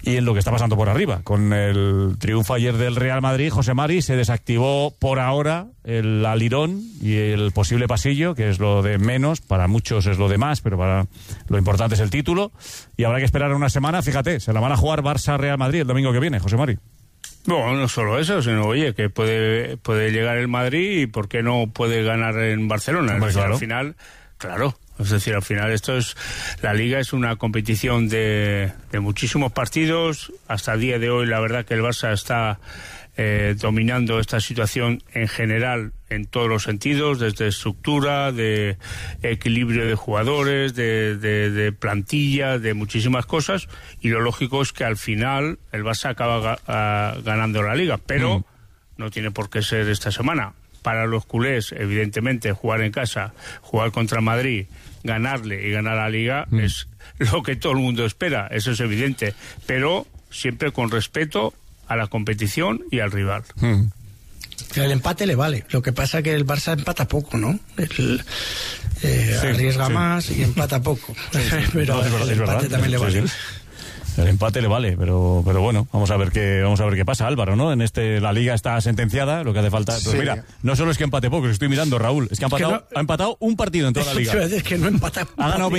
Y en lo que está pasando por arriba, con el triunfo ayer del Real Madrid, José Mari, se desactivó por ahora el alirón y el posible pasillo, que es lo de menos, para muchos es lo de más, pero para lo importante es el título. Y habrá que esperar una semana, fíjate, se la van a jugar Barça-Real Madrid el domingo que viene, José Mari. Bueno, no solo eso, sino, oye, que puede llegar el Madrid y por qué no puede ganar en Barcelona. Hombre, claro. Al final, claro. Es decir, al final la Liga es una competición de muchísimos partidos. Hasta el día de hoy, la verdad que el Barça está dominando esta situación en general en todos los sentidos, desde estructura, de equilibrio de jugadores, de plantilla, de muchísimas cosas. Y lo lógico es que al final el Barça acaba ganando la Liga, pero no tiene por qué ser esta semana. Para los culés, evidentemente, jugar en casa, jugar contra Madrid, ganarle y ganar la Liga es lo que todo el mundo espera, eso es evidente, pero siempre con respeto a la competición y al rival. El empate le vale, lo que pasa es que el Barça empata poco, ¿no? Arriesga más y empata poco, pero el empate también le vale. El empate le vale, pero bueno, vamos a ver qué pasa, Álvaro, ¿no? La Liga está sentenciado, lo que hace falta. Pues mira, no solo es que empate poco, que estoy mirando, Raúl, es que ha empatado un partido en toda la Liga. Es que no empata. Ha ganado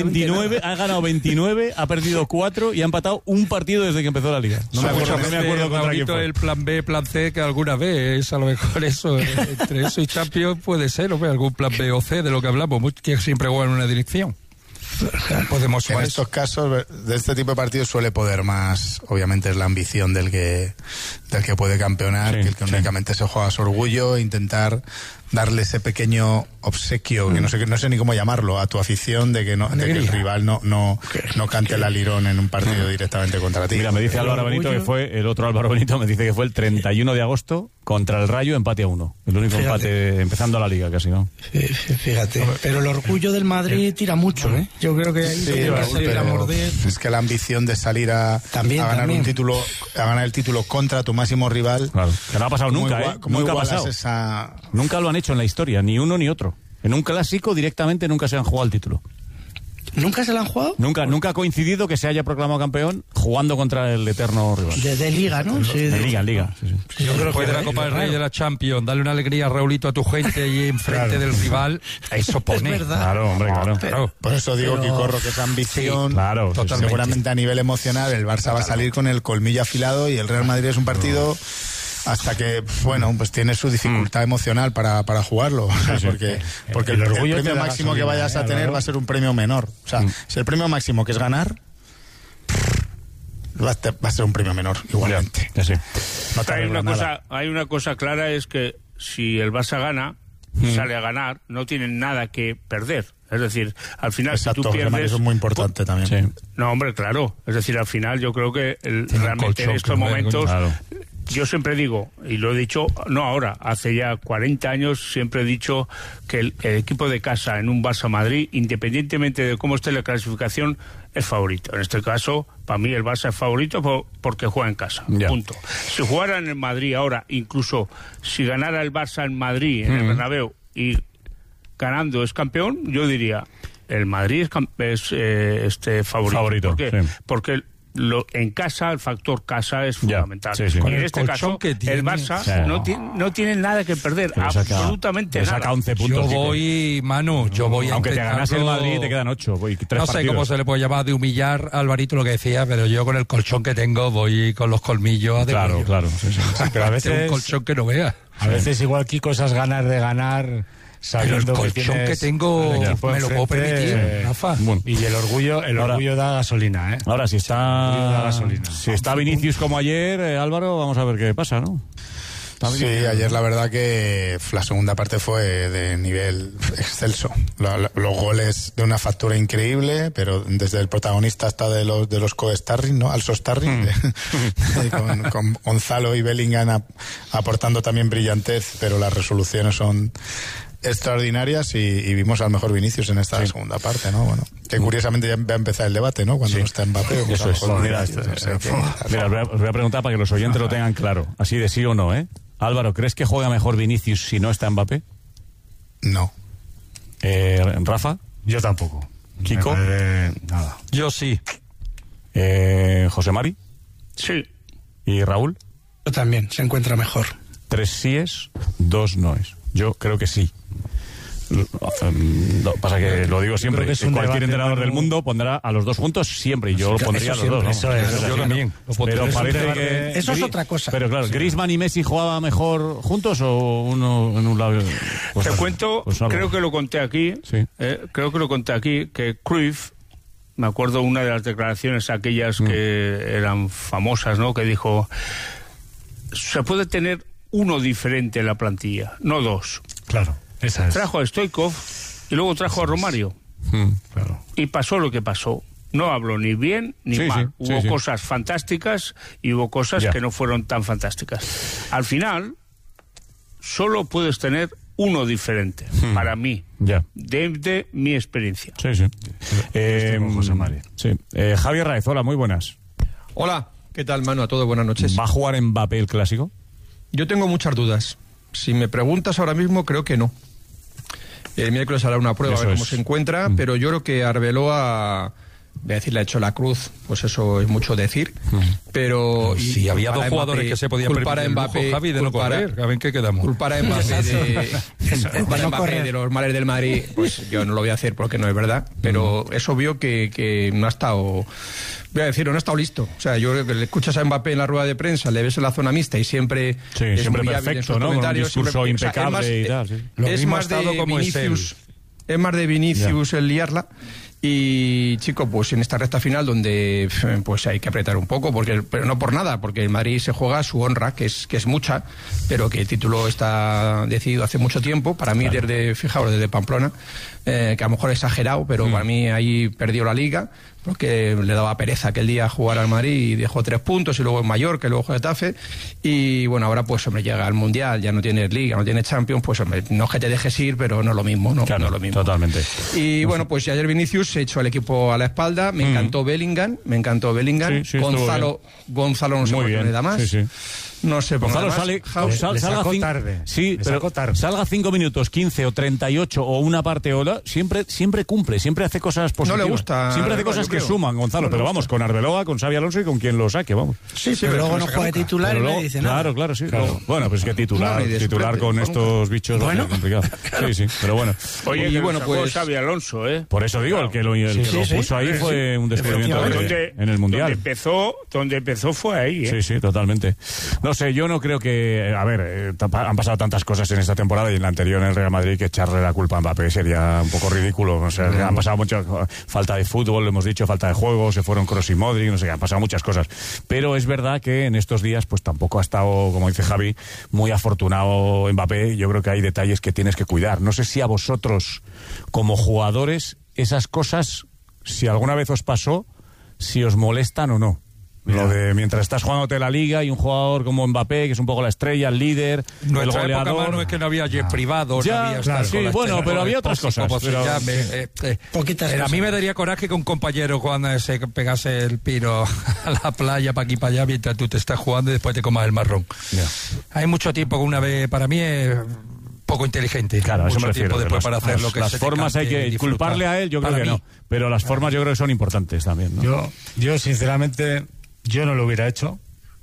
29, ha perdido 4 y ha empatado un partido desde que empezó la Liga. No me acuerdo contra quién fue. El plan B, plan C, que alguna vez, a lo mejor eso, entre eso y Champions puede ser, ¿no? Algún plan B o C de lo que hablamos, que siempre juega en una dirección. Podemos en estos casos de este tipo de partidos suele poder más, obviamente es la ambición del que puede campeonar, que el que únicamente se juega su orgullo, intentar darle ese pequeño obsequio, que no sé ni cómo llamarlo, a tu afición, de que el rival no cante el alirón en un partido directamente contra ti. Mira, me dice Álvaro Benito que fue, el otro Álvaro Benito me dice que fue el 31 de agosto contra el Rayo, empate a 1. El único empate empezando la Liga casi, ¿no? Fíjate, pero el orgullo del Madrid tira mucho, ¿eh? Yo creo que ahí va a salir a morder. Es que la ambición de salir a ganar un título, a ganar el título contra tu máximo rival. Claro, que no ha pasado nunca, nunca ha pasado. Nunca lo han hecho en la historia, ni uno ni otro. En un clásico directamente nunca se han jugado el título. ¿Nunca se lo han jugado? Nunca ha coincidido que se haya proclamado campeón jugando contra el eterno rival. De Liga, ¿no? Sí, de Liga. Sí. Yo creo que de la Copa del Rey, de la Champions, darle una alegría a Raulito, a tu gente y enfrente del rival, eso pone. Es verdad. Claro, hombre, claro. Por eso digo, Quicorro, que esa ambición, seguramente a nivel emocional, el Barça va a salir con el colmillo afilado y el Real Madrid es un partido... hasta que, pues tiene su dificultad emocional para jugarlo, porque el premio máximo que vayas a tener va a ser un premio menor. O sea, si el premio máximo que es ganar, va a ser un premio menor, igualmente. Sí. Hay una cosa clara, es que si el Barça gana, sale a ganar, no tienen nada que perder. Es decir, al final, exacto, si tú pierdes... Eso es muy importante también. Sí. No, hombre, claro. Es decir, al final yo creo que realmente en estos momentos... Claro. Yo siempre digo, y lo he dicho, no ahora, hace ya 40 años, siempre he dicho que el equipo de casa en un Barça Madrid, independientemente de cómo esté la clasificación, es favorito. En este caso, para mí el Barça es favorito porque juega en casa. Ya. Punto. Si jugara en el Madrid ahora, incluso si ganara el Barça en Madrid, en el Bernabéu, y ganando es campeón, yo diría, el Madrid es favorito. ¿Por qué? Sí. Porque en casa, el factor casa es fundamental. Sí. Y en este caso, el Barça no tiene nada que perder, absolutamente nada. Saca 11 puntos. Yo voy a aunque te ganase el Madrid, te quedan 8. No sé cómo se le puede llamar de humillar a Alvarito lo que decía, pero yo con el colchón que tengo voy con los colmillos de Claro. Sí. Pero a veces un colchón que no vea. A veces igual, Kiko, esas ganas de ganar... Pero el colchón que tengo me lo puedo permitir, Rafa. Y el orgullo da gasolina, ¿eh? Ahora, si está Vinicius como ayer, Álvaro, vamos a ver qué pasa, ¿no? Sí, ayer la verdad que la segunda parte fue de nivel excelso. Los goles de una factura increíble, pero desde el protagonista hasta de los co-starring, ¿no? Also starring, con Gonzalo y Bellingham aportando también brillantez, pero las resoluciones son extraordinarias y vimos al mejor Vinicius en esta segunda parte, ¿no? Bueno, que curiosamente ya va a empezar el debate, ¿no? Cuando no está Mbappé. Pues eso es. Mira, os voy a preguntar para que los oyentes lo tengan claro, así de sí o no, ¿eh? Álvaro, ¿crees que juega mejor Vinicius si no está Mbappé? No. ¿Rafa? Yo tampoco. ¿Kiko? Nada. Yo sí. ¿José Mari? Sí. ¿Y Raúl? Yo también, se encuentra mejor. 3 síes, 2 noes. Yo creo que sí. No, pasa que lo digo siempre, que cualquier entrenador del mundo pondrá a los dos juntos siempre, y yo lo pondría a los dos. Eso es, yo también. Pero parece que... Eso es otra cosa. Pero claro, ¿Griezmann y Messi jugaban mejor juntos o uno en un lado? Te cuento, creo que lo conté aquí, sí. Que Cruyff, me acuerdo una de las declaraciones aquellas que eran famosas, ¿no? Que dijo, se puede tener uno diferente en la plantilla, no dos. Claro. Esa es. Trajo a Stoichkov y luego trajo a Romario. Claro. Y pasó lo que pasó. No hablo ni bien ni mal. Hubo cosas fantásticas y hubo cosas que no fueron tan fantásticas. Al final, solo puedes tener uno diferente, para mí, desde mi experiencia. José María. Javier Raez, hola, muy buenas. Hola, ¿qué tal, Manu? A todos, buenas noches. ¿Va a jugar Mbappé el Clásico? Yo tengo muchas dudas. Si me preguntas ahora mismo, creo que no. El miércoles hará una prueba, a ver cómo se encuentra, pero yo creo que Arbeloa, voy a decir, le ha hecho la cruz, pues eso es mucho decir, pero... Si había dos jugadores que se podían permitir el lujo, Javi, de no correr, a ver qué quedamos. Culpar a Mbappé de los males del Madrid, pues yo no lo voy a hacer porque no es verdad, pero es obvio que no ha estado... Voy a decir, no ha estado listo. O sea, yo creo que le escuchas a Mbappé en la rueda de prensa, le ves en la zona mixta y siempre es siempre muy perfecto, hábil en sus ¿no? comentarios. Con un discurso impecable y tal. Es más de Vinicius, es más de Vinicius el liarla. Y chico, pues en esta recta final donde pues hay que apretar un poco, pero no por nada, porque el Madrid se juega su honra, que es mucha, pero que el título está decidido hace mucho tiempo, para mí desde Pamplona, que a lo mejor he exagerado, pero para mí ahí perdió la Liga, porque le daba pereza aquel día jugar al Madrid y dejó 3 puntos, y luego en Mallorca, y luego Getafe, y bueno, ahora pues hombre, llega al Mundial, ya no tienes Liga, no tienes Champions, pues hombre, no es que te dejes ir, pero no es lo mismo, ¿no? Claro, no es lo mismo. Totalmente. Y bueno, pues ayer Vinicius se echó al equipo a la espalda, me encantó Bellingham, Sí, Gonzalo no sé por qué le da más. No sé, Gonzalo sacó tarde. Sí, pero salga 5 minutos, 15 o 38 o una parte ola, siempre cumple, siempre hace cosas positivas. No le gusta. Siempre hace cosas que suman, Gonzalo, no pero vamos, con Arbeloa, con Xabi Alonso y con quien lo saque, vamos. Sí, pero luego no juega de titular y no dice nada. Claro, sí. Claro. Bueno, pues es que titular con estos bichos es complicado. Sí, pero bueno. Oye, y bueno, pues Xabi Alonso, Por eso digo, el que lo puso ahí fue un descubrimiento en el Mundial. Donde empezó fue ahí, Sí, totalmente. No sé, yo no creo que... A ver, han pasado tantas cosas en esta temporada y en la anterior en el Real Madrid que echarle la culpa a Mbappé sería un poco ridículo. O sea, han pasado muchas... Falta de fútbol, lo hemos dicho, falta de juego, se fueron Kroos y Modric, no sé, han pasado muchas cosas. Pero es verdad que en estos días pues tampoco ha estado, como dice Javi, muy afortunado Mbappé. Yo creo que hay detalles que tienes que cuidar. No sé si a vosotros, como jugadores, esas cosas, si alguna vez os pasó, si os molestan o no. Lo de mientras estás jugándote la Liga y un jugador como Mbappé, que es un poco la estrella, el líder, el goleador... Época, Manu, es que no había jet privados, ya, no había... Claro, sí, bueno, pero había otras cosas. Pero a mí me daría coraje que un compañero cuando se pegase el piro a la playa, para aquí para allá, mientras tú te estás jugando y después te comas el marrón. Hay mucho tiempo que una vez, para mí es... poco inteligente. Claro, eso me refiero. Después para hacer lo que las formas hay que culparle a él, yo creo que no. Pero las formas yo creo que son importantes también, ¿no? Yo sinceramente, yo no lo hubiera hecho,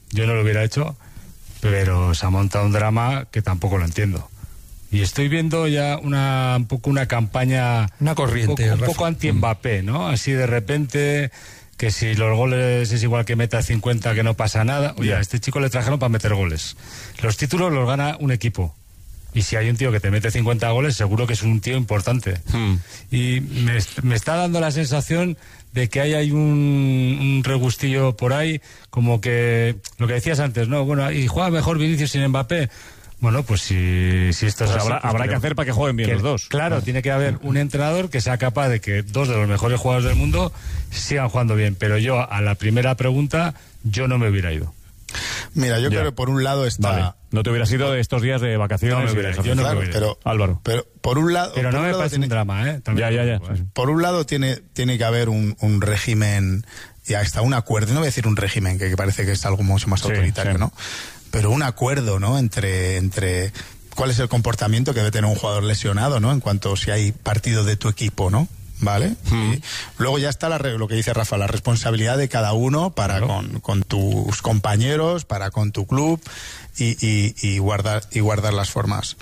pero se ha montado un drama que tampoco lo entiendo. Y estoy viendo ya un poco una campaña... Una corriente. Un poco anti-Mbappé, ¿no? Así de repente... que si los goles es igual que meta 50, que no pasa nada. Oye, a este chico le trajeron para meter goles. Los títulos los gana un equipo. Y si hay un tío que te mete 50 goles, seguro que es un tío importante. Y me está dando la sensación de que hay un regustillo por ahí, como que lo que decías antes, ¿no? Bueno, y juega mejor Vinicius sin Mbappé. Bueno, pues si esto es así, habrá que hacer para que jueguen bien los dos. Claro, tiene que haber un entrenador que sea capaz de que 2 de los mejores jugadores del mundo sigan jugando bien. Pero yo, a la primera pregunta, yo no me hubiera ido. Mira, yo creo que por un lado está... Vale. No te hubieras ido de estos días de vacaciones. Yo no me hubiera ido. Álvaro. Pero por un lado... Pero no me parece un drama, ¿eh? Ya. Por un lado tiene que haber un régimen y hasta un acuerdo. No voy a decir un régimen, que parece que es algo mucho más autoritario, ¿no? Pero un acuerdo, ¿no? Entre cuál es el comportamiento que debe tener un jugador lesionado, ¿no? En cuanto si hay partido de tu equipo, ¿no? ¿vale? Y luego ya está lo que dice Rafa, la responsabilidad de cada uno para con tus compañeros, para con tu club y guardar las formas.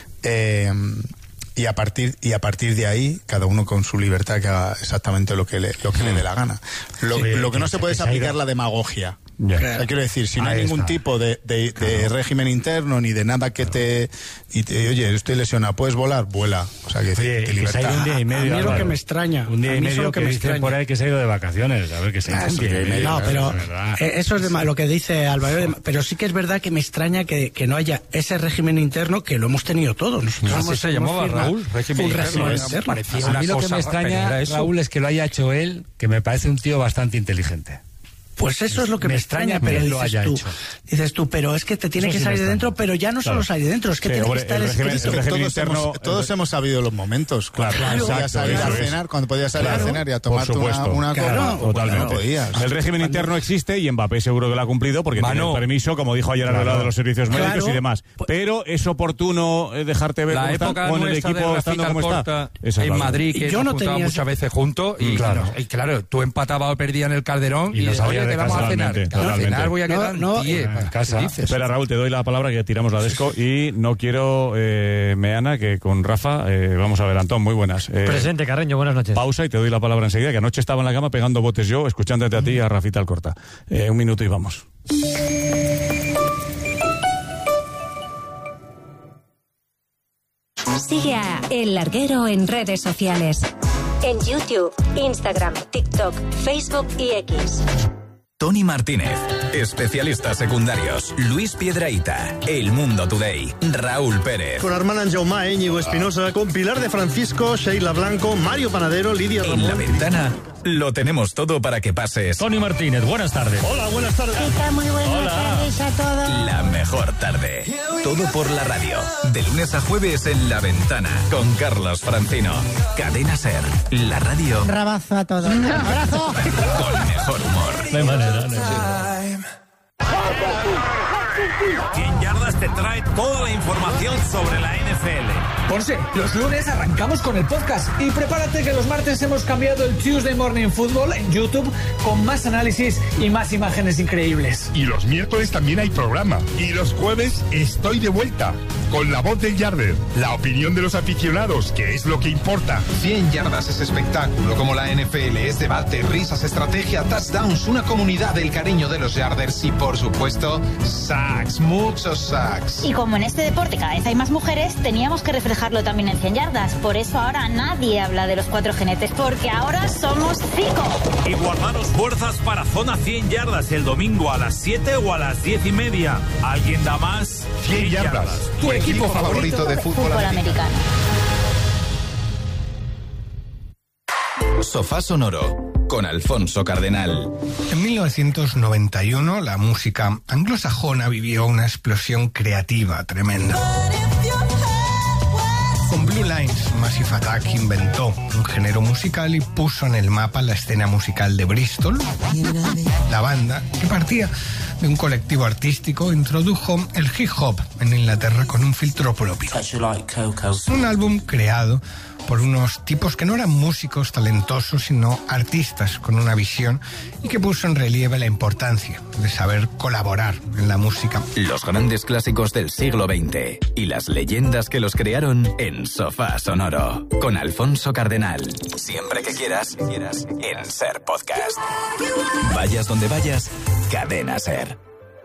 Y a partir de ahí, cada uno con su libertad que haga exactamente lo que le dé la gana. Lo que no se puede es aplicar la demagogia. O sea, quiero decir, si no hay ningún tipo de régimen interno ni de nada que oye, estoy lesionado, ¿puedes volar? Vuela. O sea, que libertad. Un día y medio, a mí es lo que me extraña. Un día y medio que dicen por ahí que se ha ido de vacaciones. A ver, que se ha ido un día y medio. No, pero eso es lo que dice Álvaro. Pero sí que es verdad que me extraña que no haya ese régimen interno que lo hemos tenido todos. Nosotros se llamaba Raúl, régimen interno. A mí lo que me extraña, Raúl, es que lo haya hecho él, que me parece un tío bastante inteligente. Pues eso es lo que me extraña, pero dices tú, pero es que te tiene que salir de dentro, pero ya no solo salir de dentro, es que tiene que estar escrito. Todos hemos sabido los momentos, claro. Podías salir a cenar, cuando podías salir a cenar y a tomarte una copa, totalmente. No podías. El régimen interno existe y Mbappé seguro que lo ha cumplido porque tiene el permiso, como dijo ayer al lado de los servicios médicos y demás. Pero es oportuno dejarte ver la época con el equipo estando como está. En Madrid, que yo no tenía muchas veces juntos y claro, tú empatabas o perdías en el Calderón y oye, que vamos a cenar. A cenar voy a quedar en casa. Espera, Raúl, te doy la palabra que tiramos la desco y no quiero, Meana, que con Rafa vamos a ver. Antón, muy buenas. Presente, Carreño, buenas noches. Pausa y te doy la palabra enseguida, que anoche estaba en la cama pegando botes yo, escuchándote a ti y a Rafita Alcorta. Un minuto y vamos. Sigue a El Larguero en redes sociales. En YouTube, Instagram, TikTok, Facebook y X. Tony Martínez, especialistas secundarios, Luis Piedrahita, El Mundo Today, Raúl Pérez. Con Armand Jaumá, Íñigo Espinosa, con Pilar de Francisco, Sheila Blanco, Mario Panadero, Lidia Ramón. En La Ventana lo tenemos todo para que pases. Tony Martínez, buenas tardes. Hola, buenas tardes. Muy buenas tardes a todos. La mejor tarde. Todo por la radio. De lunes a jueves en La Ventana. Con Carlos Francino. Cadena SER. La radio. Rabazo a todos. Un abrazo. Con mejor humor. De manera. 100 Yardas te trae toda la información sobre la NFL. Ponce, los lunes arrancamos con el podcast y prepárate que los martes hemos cambiado el Tuesday Morning Football en YouTube con más análisis y más imágenes increíbles. Y los miércoles también hay programa. Y los jueves estoy de vuelta con La Voz del Yarder, la opinión de los aficionados, que es lo que importa. 100 Yardas es espectáculo como la NFL, es debate, risas, estrategia, touchdowns, una comunidad del cariño de los Yarders y por supuesto sacks, muchos sacks. Y como en este deporte cada vez hay más mujeres, teníamos que reflejarlo también en 100 Yardas. Por eso ahora nadie habla de los 4 jinetes, porque ahora somos 5. Y guardaros fuerzas para Zona 100 Yardas el domingo a las 7 o a las 10:30. ¿Alguien da más? 100 Yardas. Tu equipo favorito de fútbol americano. Sofá Sonoro con Alfonso Cardenal. En 1991 la música anglosajona vivió una explosión creativa tremenda. Con Blue Lines, Massive Attack inventó un género musical y puso en el mapa la escena musical de Bristol. La banda, que partía de un colectivo artístico, introdujo el hip hop en Inglaterra con un filtro propio. Un álbum creado por unos tipos que no eran músicos talentosos, sino artistas con una visión y que puso en relieve la importancia de saber colaborar en la música. Los grandes clásicos del siglo XX y las leyendas que los crearon en Sofá Sonoro con Alfonso Cardenal. Siempre que quieras en SER Podcast. Vayas donde vayas, Cadena SER.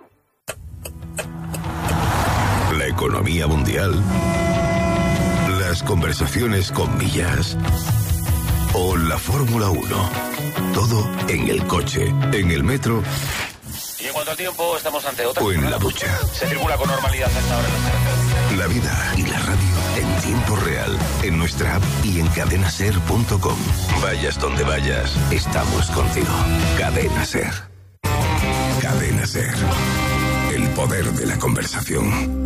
La economía mundial, las conversaciones con millas o la Fórmula 1. Todo en el coche, en el metro. Y en cuanto al tiempo, estamos ante otra. O en la ducha. Se circula con normalidad hasta ahora en las carreteras. La vida y la radio en tiempo real, en nuestra app y en cadenaser.com. Vayas donde vayas, estamos contigo. Cadena SER. Cadena SER. El poder de la conversación.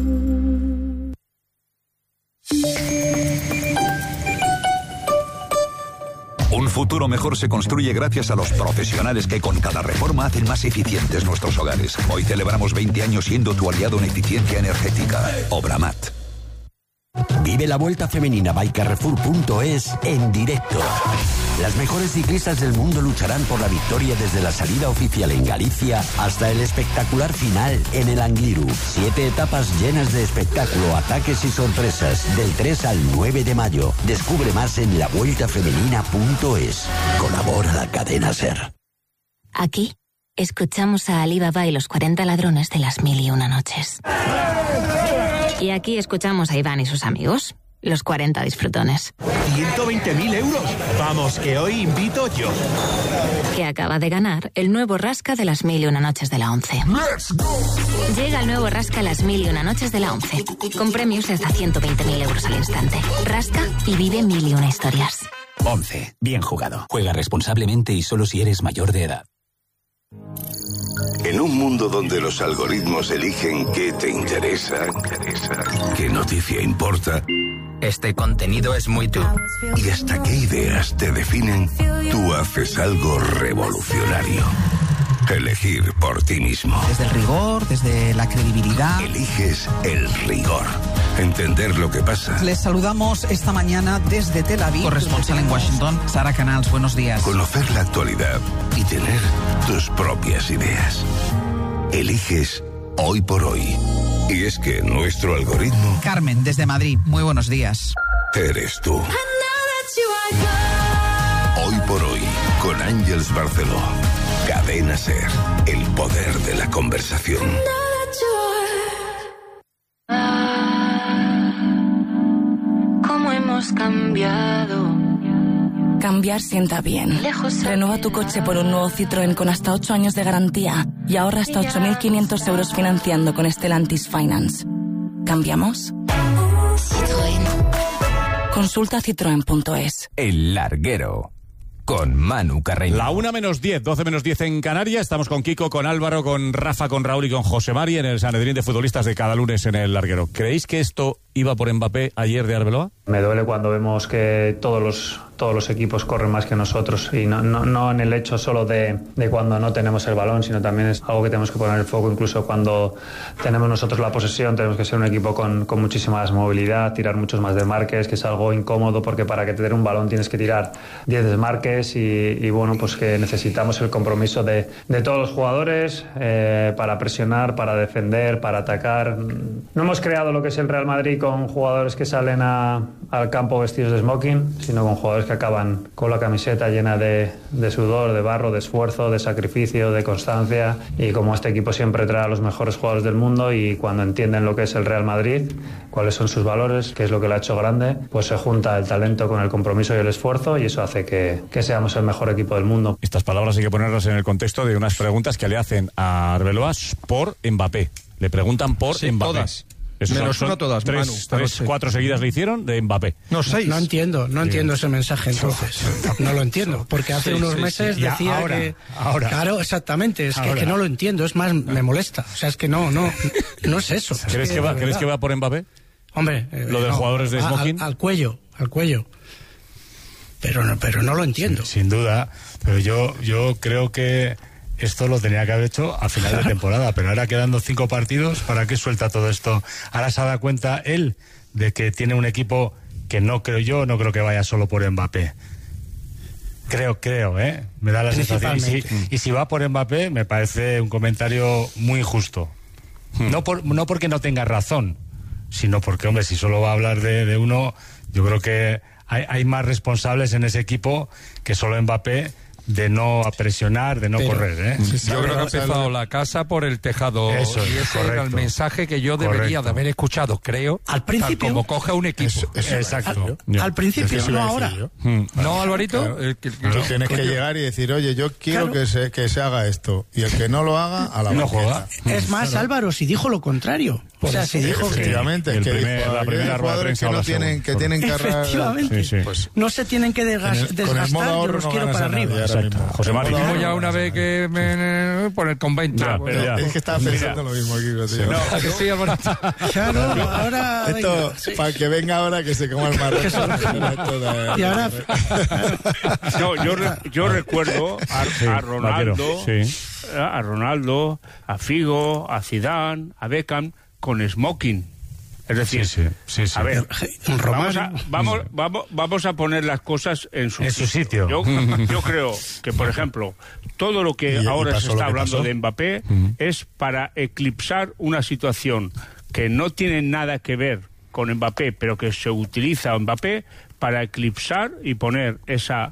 Un futuro mejor se construye gracias a los profesionales que con cada reforma hacen más eficientes nuestros hogares. Hoy celebramos 20 años siendo tu aliado en eficiencia energética. Obramat. Vive la Vuelta Femenina by Carrefour.es en directo. Las mejores ciclistas del mundo lucharán por la victoria desde la salida oficial en Galicia hasta el espectacular final en el Angliru. 7 etapas llenas de espectáculo, ataques y sorpresas del 3 al 9 de mayo. Descubre más en lavueltafemenina.es. Colabora la cadena SER. Aquí escuchamos a Ali Baba y los 40 ladrones de las 1001 noches. Y aquí escuchamos a Iván y sus amigos, los 40 disfrutones. 120.000 euros. Vamos, que hoy invito yo. Que acaba de ganar el nuevo Rasca de las 1001 noches de la 11. Llega el nuevo Rasca las 1001 noches de la 11, con premios de hasta 120.000 euros al instante. Rasca y vive 1001 historias. 11. Bien jugado. Juega responsablemente y solo si eres mayor de edad. En un mundo donde los algoritmos eligen qué te interesa, qué noticia importa, este contenido es muy tú. y hasta qué ideas te definen, tú haces algo revolucionario. Elegir por ti mismo. Desde el rigor, desde la credibilidad. Eliges el rigor. Entender lo que pasa. Les saludamos esta mañana desde Tel Aviv. Corresponsal en Washington, Sara Canals, buenos días. Conocer la actualidad y tener tus propias ideas. Eliges hoy por hoy. Y es que nuestro algoritmo... Carmen, desde Madrid, muy buenos días. Eres tú. Hoy por hoy, con Ángeles Barceló. Cadena SER, el poder de la conversación. ¿Cómo hemos cambiado? Cambiar sienta bien. Renueva tu coche por un nuevo Citroën con hasta 8 años de garantía y ahorra hasta 8.500 euros financiando con Stellantis Finance. ¿Cambiamos? Citroën. Consulta citroen.es. El Larguero. Con Manu Carreño. La 1:10, 12:10 en Canarias. Estamos con Kiko, con Álvaro, con Rafa, con Raúl y con José Mari en el Sanedrín de futbolistas de cada lunes en el Larguero. ¿Creéis que esto iba por Mbappé ayer de Arbeloa? Me duele cuando vemos que todos los equipos corren más que nosotros, y no en el hecho solo de cuando no tenemos el balón, sino también es algo que tenemos que poner el foco. Incluso cuando tenemos nosotros la posesión, tenemos que ser un equipo con muchísima más movilidad, tirar muchos más desmarques, que es algo incómodo porque para que te den un balón tienes que tirar 10 desmarques y bueno, pues que necesitamos el compromiso de todos los jugadores para presionar, para defender, para atacar. No hemos creado lo que es el Real Madrid con jugadores que salen al campo vestidos de smoking, sino con jugadores que acaban con la camiseta llena de sudor, de barro, de esfuerzo, de sacrificio, de constancia. Y como este equipo siempre trae a los mejores jugadores del mundo, y cuando entienden lo que es el Real Madrid, cuáles son sus valores, qué es lo que lo ha hecho grande, pues se junta el talento con el compromiso y el esfuerzo, y eso hace que seamos el mejor equipo del mundo. Estas palabras hay que ponerlas en el contexto de unas preguntas que le hacen a Arbeloa por Mbappé. Le preguntan por Mbappé. Todas. Menos una todas, Manu. 4 seguidas le hicieron de Mbappé. No, 6. No entiendo ese mensaje, entonces. No lo entiendo, porque hace unos meses decía que... Ahora. Claro, exactamente, es que no lo entiendo, es más, me molesta. O sea, es que no es eso. ¿Crees que va por Mbappé? Hombre... Lo de jugadores de smoking. Al cuello. Pero no lo entiendo. Sin duda, pero yo creo que esto lo tenía que haber hecho a final de temporada, pero ahora quedando 5 partidos, ¿para qué suelta todo esto? Ahora se ha dado cuenta él de que tiene un equipo que no creo que vaya solo por Mbappé. Creo, me da la sensación. Y si va por Mbappé, me parece un comentario muy injusto. No porque no tenga razón, sino porque, hombre, si solo va a hablar de uno, yo creo que hay más responsables en ese equipo que solo Mbappé, de no presionar, de no correr. Yo creo que ha empezado la casa por el tejado. Eso es, y ese correcto. era el mensaje que yo debería de haber escuchado, creo. Al principio. Tal como coge un equipo. Exacto. Al principio, no ahora. ¿No, Alvarito? Claro. Tú tienes que llegar y decir, oye, yo quiero que se haga esto. Y el que no lo haga, a la banqueta. Es más, Álvaro, si dijo lo contrario. O sea, si dijo efectivamente, que la primera rueda de prensa que tienen que efectivamente, pues, no se tienen que desgastar, yo los quiero para arriba. Exacto. José Mari. Ya una vez que por el convento. Es que estaba pensando lo mismo aquí, tío. No, que sí, claro, ahora esto, para que venga ahora que se coma el marrón. Y ahora yo recuerdo a Ronaldo, a Figo, a Zidane, a Beckham con smoking. Es decir, a ver, vamos a poner las cosas en su sitio. Yo creo que, por ejemplo, todo lo que ahora se está hablando de Mbappé es para eclipsar una situación que no tiene nada que ver con Mbappé, pero que se utiliza Mbappé para eclipsar y poner esa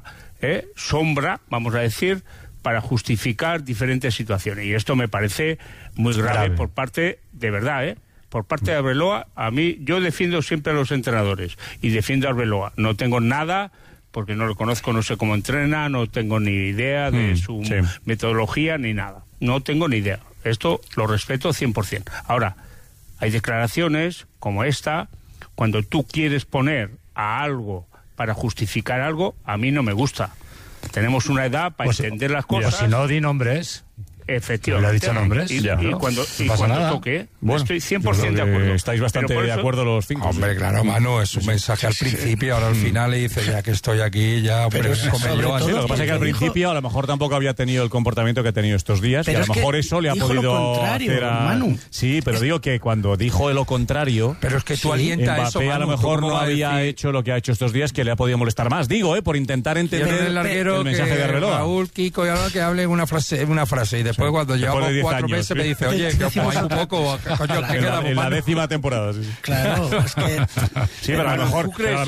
sombra, vamos a decir, para justificar diferentes situaciones. Y esto me parece muy grave. Por parte, de verdad, por parte de Arbeloa. A mí, yo defiendo siempre a los entrenadores y defiendo a Arbeloa. No tengo nada, porque no lo conozco, no sé cómo entrena, no tengo ni idea de su metodología ni nada. No tengo ni idea. Esto lo respeto 100%. Ahora, hay declaraciones como esta, cuando tú quieres poner a algo para justificar algo, a mí no me gusta. Tenemos una edad para entender las cosas. Pero si no di nombres. Efectivamente. ¿Le ha dicho nombres? Y cuando toque, bueno, estoy 100% de acuerdo. Estáis bastante de acuerdo los 5. Hombre, claro, Manu, es un mensaje al principio, ahora al final le dice, ya que estoy aquí, ya... Pero lo que pasa es que al principio a lo mejor tampoco había tenido el comportamiento que ha tenido estos días, y a lo mejor eso le ha podido hacer a... Manu. Sí, pero digo que cuando dijo lo contrario... Pero es que tú alientas Mbappé eso, Manu, a lo mejor no había hecho lo que ha hecho estos días, que le ha podido molestar más. Digo, por intentar entender el mensaje de Arbeloa. Raúl, Kiko y ahora que hable una frase y después cuando llevamos 4 meses me dice, oye, que hay un poco, coño, que queda en la 10ª temporada. Sí. Claro, es que... Sí, pero a lo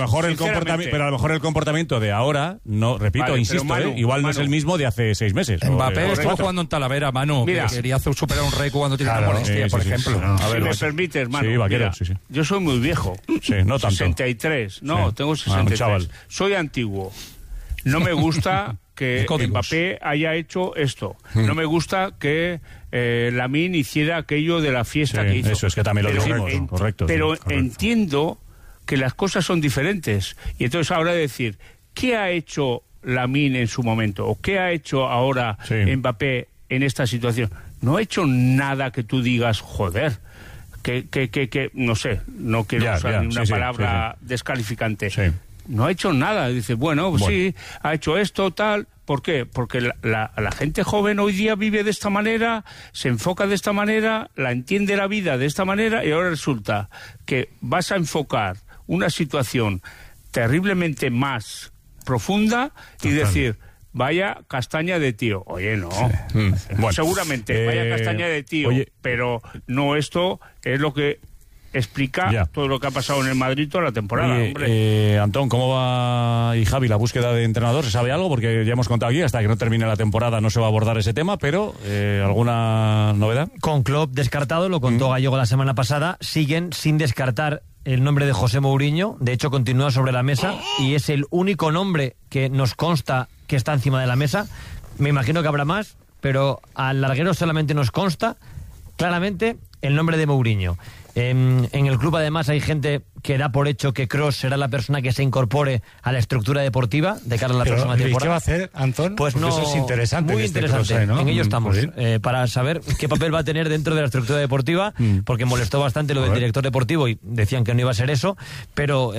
mejor el comportamiento de ahora, no, repito, insisto, Manu, igual no es el mismo de hace 6 meses. Mbappé estuvo jugando en Talavera, Manu, que quería superar un récord cuando tiene una molestia, por ejemplo. A ver, si me permites, Manu, yo soy muy viejo. Sí, no tanto. 63, tengo 63. Soy antiguo. No me gusta que Mbappé haya hecho esto. No me gusta que Lamine hiciera aquello de la fiesta que hizo. Eso es que también lo dijimos, correcto. Pero entiendo que las cosas son diferentes. Y entonces ahora decir, ¿qué ha hecho Lamine en su momento? ¿O qué ha hecho ahora Mbappé en esta situación? No ha hecho nada que tú digas, joder, que no sé, no quiero usar ni una palabra descalificante. Sí. No ha hecho nada. Dice, bueno, sí, ha hecho esto, tal. ¿Por qué? Porque la gente joven hoy día vive de esta manera, se enfoca de esta manera, la entiende la vida de esta manera, y ahora resulta que vas a enfocar una situación terriblemente más profunda y decir, vaya castaña de tío. Oye, no. Bueno, seguramente, vaya castaña de tío, pero no, esto es lo que explica todo lo que ha pasado en el Madrid toda la temporada. Hombre. Antón, ¿cómo va, y Javi, la búsqueda de entrenador? ¿Se sabe algo? Porque ya hemos contado aquí, hasta que no termine la temporada no se va a abordar ese tema, pero ¿alguna novedad? Con Klopp descartado, lo contó Gallego la semana pasada, siguen sin descartar el nombre de José Mourinho. De hecho, continúa sobre la mesa y es el único nombre que nos consta que está encima de la mesa. Me imagino que habrá más, pero al larguero solamente nos consta claramente el nombre de Mourinho. En el club además hay gente que da por hecho que Kroos será la persona que se incorpore a la estructura deportiva de cara a la próxima temporada. ¿Qué va a hacer, Antón? Pues no, eso es interesante. Muy interesante, Kroos, ¿no? En ello estamos, para saber qué papel va a tener dentro de la estructura deportiva, porque molestó bastante lo del director deportivo y decían que no iba a ser eso, pero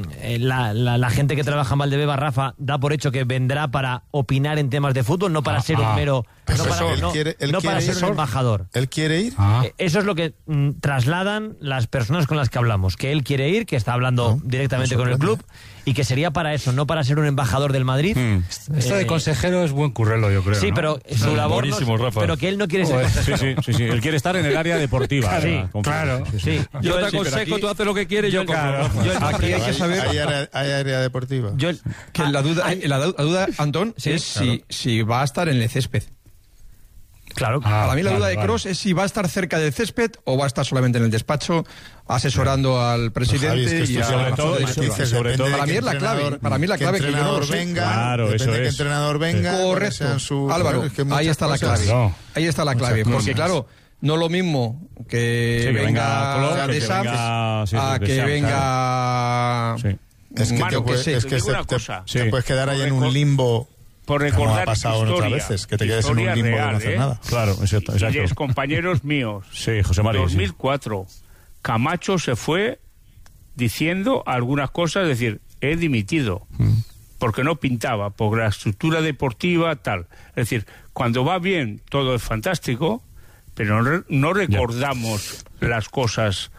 la gente que trabaja en Valdebeba, Rafa, da por hecho que vendrá para opinar en temas de fútbol, no para ser un mero... No para ser un embajador. ¿Él quiere ir? Eso es lo que trasladan las personas con las que hablamos, que él quiere ir, que está hablando directamente con el club y que sería para eso, no para ser un embajador del Madrid. Esto de consejero es buen currelo, yo creo. Sí, pero su labor pero que él no quiere ser consejero. Sí, él quiere estar en el área deportiva. Claro. Sí. Yo te aconsejo, tú haces lo que quieres, yo aquí hay que saber... Hay área deportiva. La duda, Antón, es si va a estar en el césped. Claro. Para mí la duda de Kroos es si va a estar cerca del césped o va a estar solamente en el despacho asesorando al presidente sobre todo para mí es la clave. Para mí la clave que entrenador venga, depende de qué entrenador venga. Correcto. Álvaro, ahí está la clave. Ahí está la clave, porque claro, no lo mismo que venga de Sams a que venga... Es que te puedes quedar ahí en un limbo. Por recordar ha pasado historia, otras veces, que te quedes en un limbo real, de no hacer nada. Claro, exacto. Y es compañeros míos. Sí, José María. 2004. Camacho se fue diciendo algunas cosas, es decir, he dimitido. Porque no pintaba, por la estructura deportiva, tal. Es decir, cuando va bien, todo es fantástico, pero no recordamos las cosas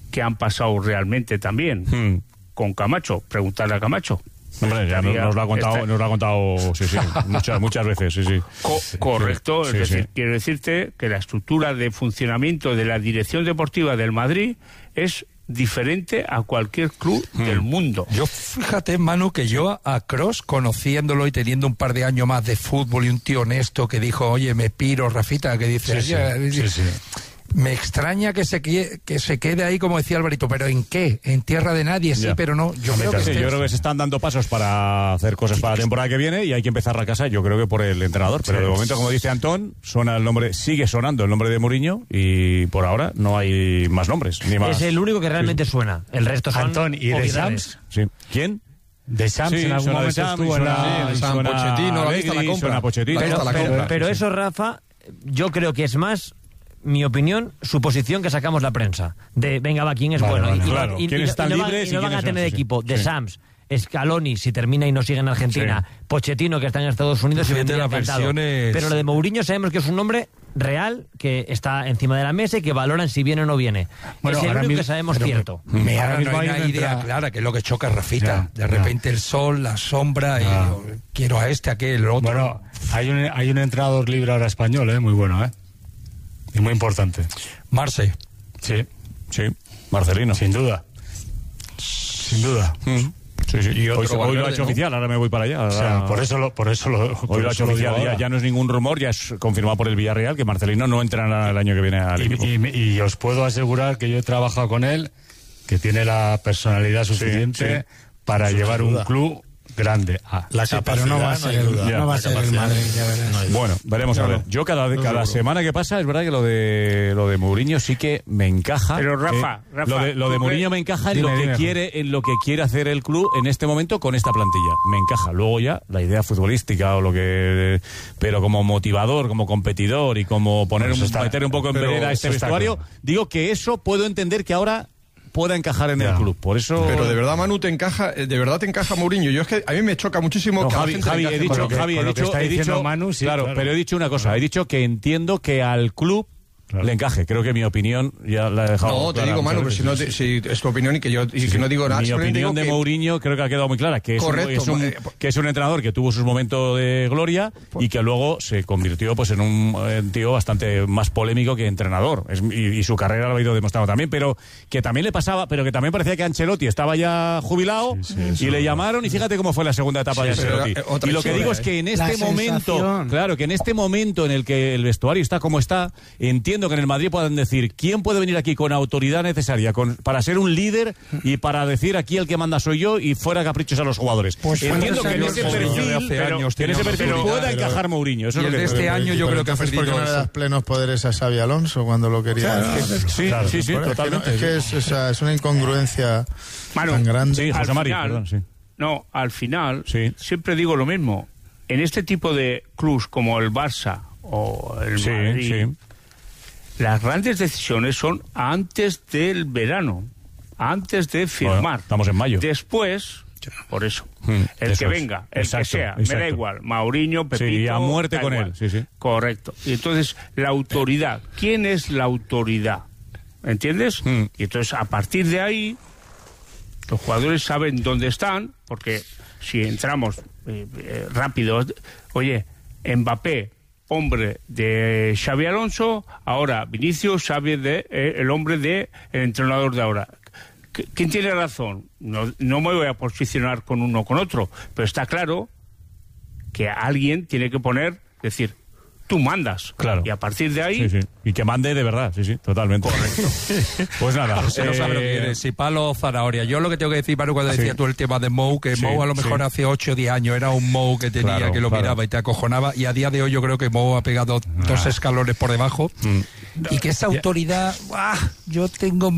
que han pasado realmente también con Camacho. Preguntarle a Camacho. Hombre, ya nos lo ha contado sí, muchas veces, sí. Correcto, sí, es decir, quiero decirte que la estructura de funcionamiento de la dirección deportiva del Madrid es diferente a cualquier club del mundo. Yo, fíjate, Manu, que yo a Kroos, conociéndolo y teniendo un par de años más de fútbol y un tío honesto que dijo, oye, me piro, Rafita, que dice... Sí. Me extraña que se quede ahí, como decía Alvarito, pero ¿en qué? ¿En tierra de nadie? Sí, pero no. Yo creo que se están dando pasos para hacer cosas para la temporada que viene y hay que empezar la casa, yo creo que por el entrenador. Pero de momento, como dice Antón, sigue sonando el nombre de Mourinho y por ahora no hay más nombres. Ni más. Es el único que realmente suena. El resto son Antón y de Sams. Sí. ¿Quién? De Sams en algún momento estuvo en la Pochettino. Pero eso, Rafa, yo creo que es más... mi opinión, suposición que sacamos la prensa de venga va, quién es bueno y quién está libre y no van a tener equipo de Sams, Scaloni si termina y no sigue en Argentina, Pochettino que está en Estados Unidos y vendría encantado. Pero lo de Mourinho sabemos que es un nombre real que está encima de la mesa y que valoran si viene o no viene. Es el único que sabemos cierto. No hay una idea clara, que es lo que choca a Rafita. De repente el sol, la sombra y quiero a aquel, otro. Bueno, hay un entrenador libre ahora español, muy bueno, y muy importante. Marce. Sí, Marcelino. Sin duda. Sí. Y hoy lo ha hecho oficial, ahora me voy para allá. O sea, por eso hoy lo ha hecho oficial. Ya no es ningún rumor, ya es confirmado por el Villarreal que Marcelino no entrará el año que viene al equipo. Y os puedo asegurar que yo he trabajado con él, que tiene la personalidad suficiente para llevar un club grande. Pero no va a ser el Madrid. Bueno, veremos a ver. Yo cada semana que pasa es verdad que lo de Mourinho sí que me encaja. Pero Rafa, lo de Mourinho me encaja en lo que quiere hacer el club en este momento con esta plantilla. Me encaja. Luego ya la idea futbolística pero como motivador, como competidor y como meter un poco en vereda a este vestuario, digo que eso puedo entender que ahora pueda encajar en el club, por eso... Pero de verdad, Manu, te encaja Mourinho. Yo es que a mí me choca muchísimo que he dicho Manu, sí, claro, pero he dicho una cosa, he dicho que entiendo que al club le encaje. Creo que mi opinión ya la he dejado. No, te digo, Manu, pero si es tu opinión y que no digo nada. Mi opinión de Mourinho creo que ha quedado muy clara, que es un entrenador que tuvo sus momentos de gloria y que luego se convirtió en un tío bastante más polémico que entrenador. Y su carrera lo ha ido demostrando también, pero que también le pasaba, pero que también parecía que Ancelotti estaba ya jubilado y le llamaron y fíjate cómo fue la segunda etapa de Ancelotti. Y lo que digo es que en este momento en el que el vestuario está como está, entiendo que en el Madrid puedan decir quién puede venir aquí con autoridad necesaria para ser un líder y para decir aquí el que manda soy yo y fuera caprichos a los jugadores. Entiendo que en ese perfil pueda encajar Mourinho. Eso es lo que este año yo creo que ha perdido no le das plenos poderes a Xabi Alonso cuando lo quería. Sí, totalmente. Es una incongruencia tan grande. Sí, José María, perdón, sí. No, al final siempre digo lo mismo. En este tipo de clubs como el Barça o el Madrid, las grandes decisiones son antes del verano, antes de firmar. Bueno, estamos en mayo. Después, por eso, el que venga, el que sea, me da igual, Mourinho, Pepito... Sí, a muerte con él. Sí. Correcto. Y entonces, la autoridad. ¿Quién es la autoridad? ¿Entiendes? Y entonces, a partir de ahí, los jugadores saben dónde están, porque si entramos rápido, oye, Mbappé, hombre de Xabi Alonso, ahora Vinicius, Xavi el hombre del entrenador de ahora. ¿Quién tiene razón? No me voy a posicionar con uno o con otro, pero está claro que alguien tiene que decir, tú mandas. Claro. Y a partir de ahí... Sí. Y que mande de verdad, sí, totalmente. Correcto. Pues nada. No sabe lo que quiere, si palo o zanahoria. Yo lo que tengo que decir, Manu, cuando decía tú el tema de Mou, que Mou a lo mejor hace 8 o 10 años era un Mou que tenía, que lo miraba y te acojonaba, y a día de hoy yo creo que Mou ha pegado 2 escalones por debajo, y que esa autoridad, yo tengo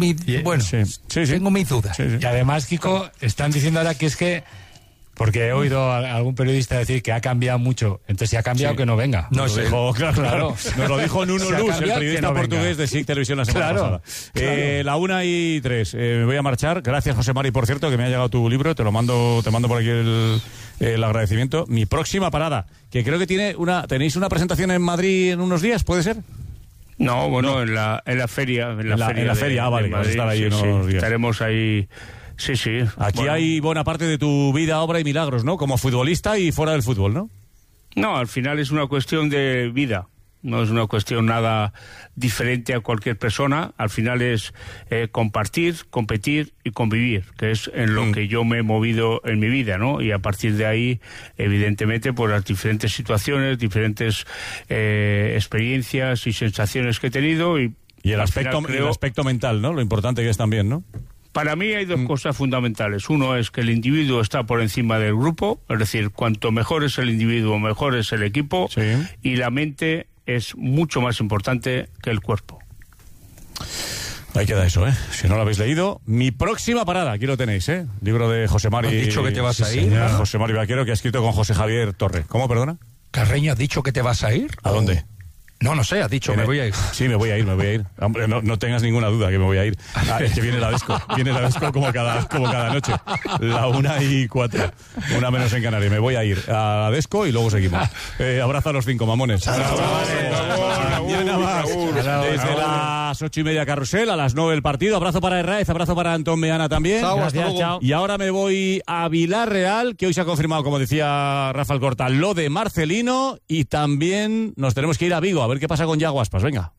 tengo mis dudas. Y además, Kiko, están diciendo ahora que es que porque he oído a algún periodista decir que ha cambiado mucho. Entonces, si ha cambiado, que no venga. No sé. Claro. Nos lo dijo Nuno Luz, el periodista portugués de SIC Televisión la semana pasada. La 1:03. Me voy a marchar. Gracias, José Mari, por cierto, que me ha llegado tu libro. Te mando por aquí el agradecimiento. Mi próxima parada, que creo que tenéis una presentación en Madrid en unos días, ¿puede ser? No, bueno, en la feria. En la feria, vale, vas a estar ahí unos días. Estaremos ahí. Sí. Aquí hay buena parte de tu vida, obra y milagros, ¿no? Como futbolista y fuera del fútbol, ¿no? No, al final es una cuestión de vida. No es una cuestión nada diferente a cualquier persona. Al final es compartir, competir y convivir, que es en lo que yo me he movido en mi vida, ¿no? Y a partir de ahí, evidentemente, por las diferentes situaciones, diferentes experiencias y sensaciones que he tenido. Y el aspecto mental, ¿no? Lo importante que es también, ¿no? Para mí hay dos cosas fundamentales. Uno es que el individuo está por encima del grupo, es decir, cuanto mejor es el individuo, mejor es el equipo, y la mente es mucho más importante que el cuerpo. Ahí queda eso, ¿eh? Si no lo habéis leído, mi próxima parada, aquí lo tenéis, ¿eh? Libro de José Mari. ¿Has dicho que te vas a ir? José Mari Vaquero, que ha escrito con José Javier Torre. ¿Cómo, perdona? Carreño, ¿has dicho que te vas a ir? ¿A dónde? No sé, has dicho, me voy a ir. Sí, me voy a ir. Hombre, no tengas ninguna duda que me voy a ir. Es que viene la Desco como cada noche. 1:04. 1 menos en Canarias. Me voy a ir a la Desco y luego seguimos. Abrazo a los 5, mamones. Mañana más. Desde las 8:30 Carrusel, a las 9 el partido. Abrazo para Herráez, abrazo para Antón Meana también. Gracias, chao. Y ahora me voy a Vilarreal, que hoy se ha confirmado, como decía Rafa Alcorta, lo de Marcelino, y también nos tenemos que ir a Vigo, a ver qué pasa con Yago Aspas. Venga.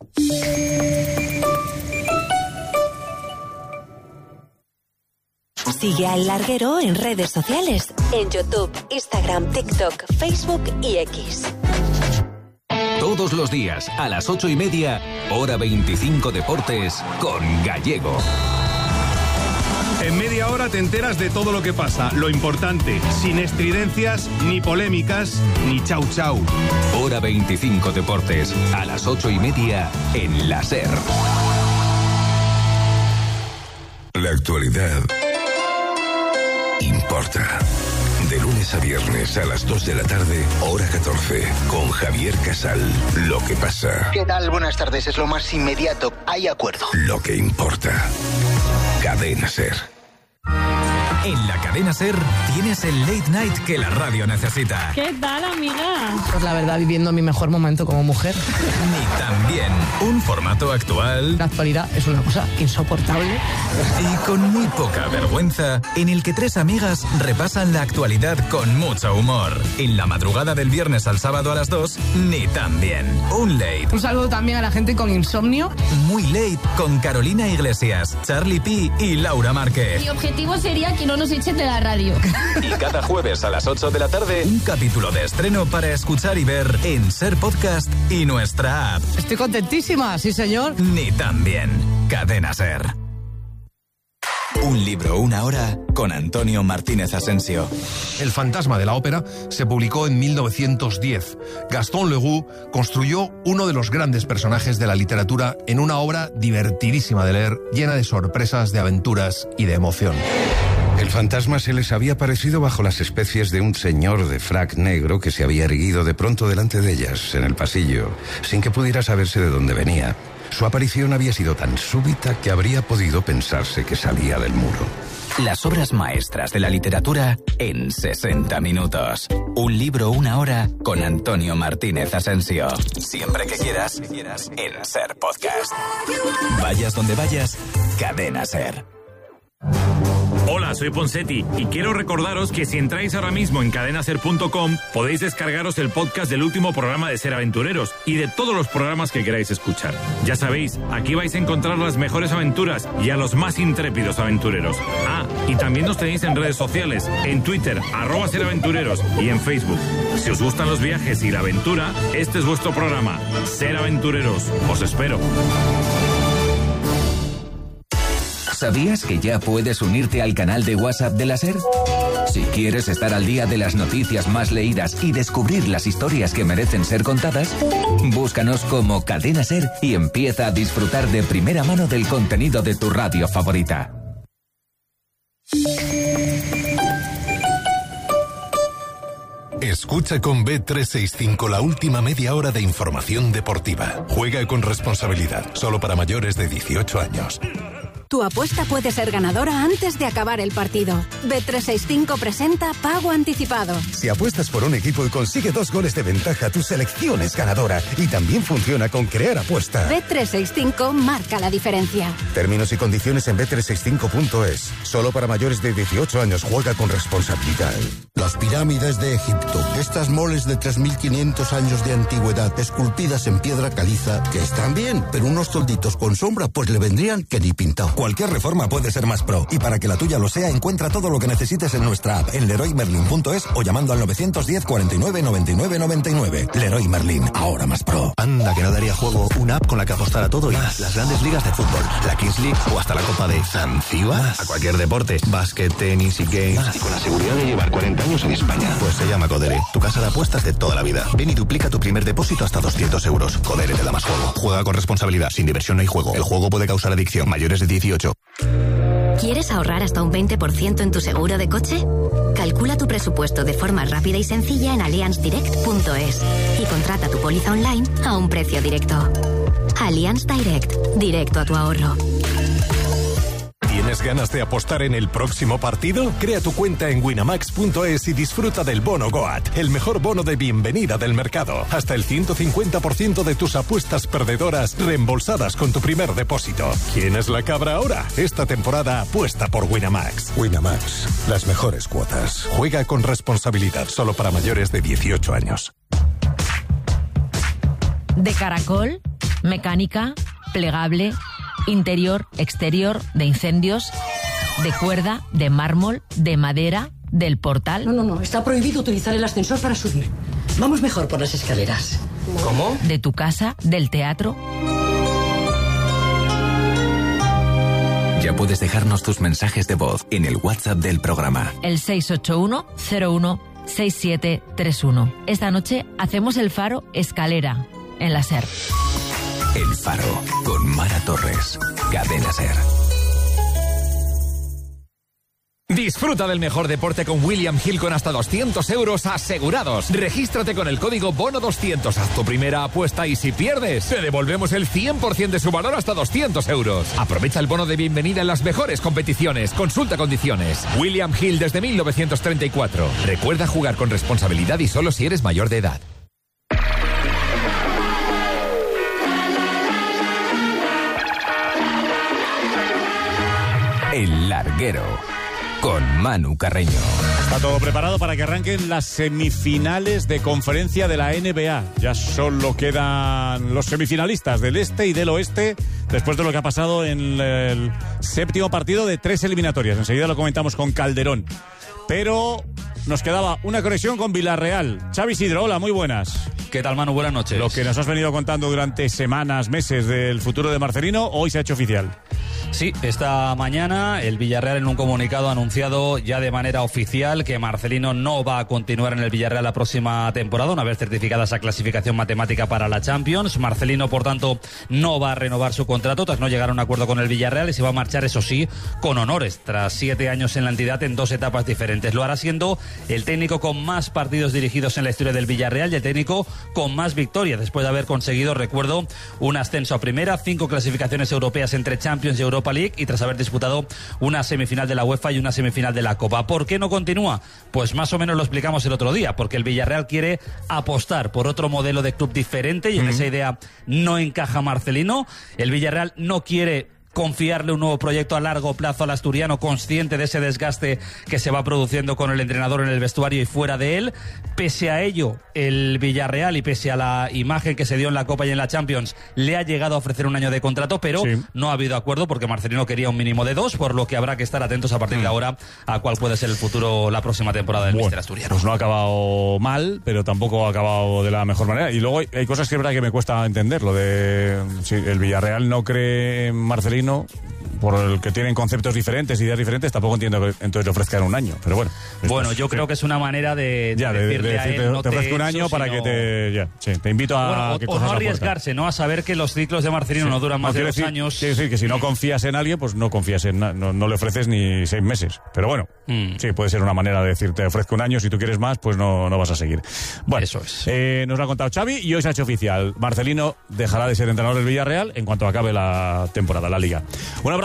Sigue al Larguero en redes sociales, en YouTube, Instagram, TikTok, Facebook y X. Todos los días, a las 8:30, Hora 25 Deportes, con Gallego. En media hora te enteras de todo lo que pasa, lo importante, sin estridencias, ni polémicas, ni chau chau. Hora 25 Deportes, a las 8:30, en la SER. La actualidad importa. De lunes a viernes a las 2 de la tarde, hora 14, con Javier Casal. Lo que pasa. ¿Qué tal? Buenas tardes, es lo más inmediato. Hay acuerdo. Lo que importa. Cadena SER. En la Cadena SER tienes el late night que la radio necesita. ¿Qué tal, amiga? Pues la verdad, viviendo mi mejor momento como mujer. Ni también un formato actual. La actualidad es una cosa insoportable. Y con muy poca vergüenza, en el que tres amigas repasan la actualidad con mucho humor. En la madrugada del viernes al sábado a las 2, Ni también. Un late. Un saludo también a la gente con insomnio. Muy late con Carolina Iglesias, Charlie P y Laura Márquez. Mi objetivo sería que no nos echen de la radio. Y cada jueves a las 8 de la tarde, un capítulo de estreno para escuchar y ver en SER Podcast y nuestra app. Estoy contentísima, sí señor. Ni también. Cadena SER. Un libro, una hora, con Antonio Martínez Asensio. El fantasma de la ópera se publicó en 1910. Gaston Leroux construyó uno de los grandes personajes de la literatura en una obra divertidísima de leer, llena de sorpresas, de aventuras y de emoción. El fantasma se les había aparecido bajo las especies de un señor de frac negro que se había erguido de pronto delante de ellas, en el pasillo, sin que pudiera saberse de dónde venía. Su aparición había sido tan súbita que habría podido pensarse que salía del muro. Las obras maestras de la literatura en 60 minutos. Un libro, una hora, con Antonio Martínez Asensio. Siempre que quieras, en SER Podcast. Vayas donde vayas, Cadena SER. Hola, soy Ponsetti y quiero recordaros que si entráis ahora mismo en cadenaser.com podéis descargaros el podcast del último programa de Ser Aventureros y de todos los programas que queráis escuchar. Ya sabéis, aquí vais a encontrar las mejores aventuras y a los más intrépidos aventureros. Ah, y también nos tenéis en redes sociales, en Twitter, @seraventureros y en Facebook. Si os gustan los viajes y la aventura, este es vuestro programa, Ser Aventureros. Os espero. ¿Sabías que ya puedes unirte al canal de WhatsApp de la SER? Si quieres estar al día de las noticias más leídas y descubrir las historias que merecen ser contadas, búscanos como Cadena SER y empieza a disfrutar de primera mano del contenido de tu radio favorita. Escucha con Bet365 la última media hora de información deportiva. Juega con responsabilidad, solo para mayores de 18 años. tu apuesta puede ser ganadora antes de acabar el partido. Bet365 presenta Pago Anticipado. Si apuestas por un equipo y consigue 2 goles de ventaja, tu selección es ganadora. Y también funciona con Crear Apuesta. Bet365 marca la diferencia. Términos y condiciones en bet365.es. Solo para mayores de 18 años. Juega con responsabilidad. Las pirámides de Egipto. Estas moles de 3.500 años de antigüedad, esculpidas en piedra caliza, que están bien, pero unos tolditos con sombra pues le vendrían que ni pintado. Cualquier reforma puede ser más pro, y para que la tuya lo sea, encuentra todo lo que necesites en nuestra app, en leroymerlin.es o llamando al 910 49 99 99. Leroy Merlin, ahora más pro. Anda, que no daría juego una app con la que apostar a todo y más. Las grandes ligas de fútbol, la Kings League o hasta la Copa de Zanzíbar. A cualquier deporte, básquet, tenis y games. Y con la seguridad de llevar 40 años en España. Pues se llama Codere, tu casa de apuestas de toda la vida. Ven y duplica tu primer depósito hasta 200 euros. Codere te da más juego. Juega con responsabilidad. Sin diversión no hay juego. El juego puede causar adicción. Mayores de 18. ¿Quieres ahorrar hasta un 20% en tu seguro de coche? Calcula tu presupuesto de forma rápida y sencilla en allianzdirect.es y contrata tu póliza online a un precio directo. Allianz Direct. Directo a tu ahorro. ¿Tienes ganas de apostar en el próximo partido? Crea tu cuenta en winamax.es y disfruta del bono GOAT, el mejor bono de bienvenida del mercado. Hasta el 150% de tus apuestas perdedoras reembolsadas con tu primer depósito. ¿Quién es la cabra ahora? Esta temporada apuesta por Winamax. Winamax, las mejores cuotas. Juega con responsabilidad, solo para mayores de 18 años. De caracol, mecánica, plegable, interior, exterior, de incendios, de cuerda, de mármol, de madera, del portal. No, está prohibido utilizar el ascensor para subir. Vamos mejor por las escaleras. ¿Cómo? De tu casa, del teatro. Ya puedes dejarnos tus mensajes de voz en el WhatsApp del programa. El 681-01-6731. Esta noche hacemos el Faro Escalera, en la SER. El Faro, con Mara Torres. Cadena SER. Disfruta del mejor deporte con William Hill con hasta 200 euros asegurados. Regístrate con el código BONO200. Haz tu primera apuesta y si pierdes, te devolvemos el 100% de su valor hasta 200 euros. Aprovecha el bono de bienvenida en las mejores competiciones. Consulta condiciones. William Hill desde 1934. Recuerda jugar con responsabilidad y solo si eres mayor de edad. El Larguero, con Manu Carreño. Está todo preparado para que arranquen las semifinales de conferencia de la NBA. Ya solo quedan los semifinalistas del este y del oeste, después de lo que ha pasado en el séptimo partido de 3 eliminatorias. Enseguida lo comentamos con Calderón. Pero nos quedaba una conexión con Villarreal. Xavi Sidro, hola, muy buenas. ¿Qué tal, Manu? Buenas noches. Lo que nos has venido contando durante semanas, meses del futuro de Marcelino, hoy se ha hecho oficial. Sí, esta mañana el Villarreal en un comunicado ha anunciado ya de manera oficial que Marcelino no va a continuar en el Villarreal la próxima temporada, una vez certificada esa clasificación matemática para la Champions. Marcelino, por tanto, no va a renovar su contrato tras no llegar a un acuerdo con el Villarreal y se va a marchar, eso sí, con honores, tras 7 años en la entidad en 2 etapas diferentes. Lo hará siendo el técnico con más partidos dirigidos en la historia del Villarreal y el técnico con más victorias, después de haber conseguido, recuerdo, un ascenso a primera, 5 clasificaciones europeas entre Champions y Europa League y tras haber disputado una semifinal de la UEFA y una semifinal de la Copa. ¿Por qué no continúa? Pues más o menos lo explicamos el otro día, porque el Villarreal quiere apostar por otro modelo de club diferente y en esa idea no encaja Marcelino. El Villarreal no quiere confiarle un nuevo proyecto a largo plazo al asturiano, consciente de ese desgaste que se va produciendo con el entrenador en el vestuario y fuera de él. Pese a ello, el Villarreal y pese a la imagen que se dio en la Copa y en la Champions, le ha llegado a ofrecer un año de contrato, pero no ha habido acuerdo porque Marcelino quería un mínimo de 2, por lo que habrá que estar atentos a partir de ahora a cuál puede ser el futuro la próxima temporada del míster asturiano. Pues no ha acabado mal, pero tampoco ha acabado de la mejor manera. Y luego hay cosas que es verdad que me cuesta entender. Lo de el Villarreal no cree en Marcelino, por el que tienen conceptos diferentes, ideas diferentes, tampoco entiendo que entonces le ofrezcan un año, pero bueno. Bueno, yo creo que es una manera de decirle a él, no te ofrezco un año para que te invito a que cojas no arriesgarse, ¿no? A saber que los ciclos de Marcelino no duran más de 2 años. Quiere decir que si no confías en alguien, pues no confías en no le ofreces ni 6 meses. Pero bueno, sí, puede ser una manera de decir, te ofrezco un año, si tú quieres más, pues no vas a seguir. Bueno, eso es. Nos lo ha contado Xavi y hoy se ha hecho oficial. Marcelino dejará de ser entrenador del Villarreal en cuanto acabe la temporada, la Liga. Un abrazo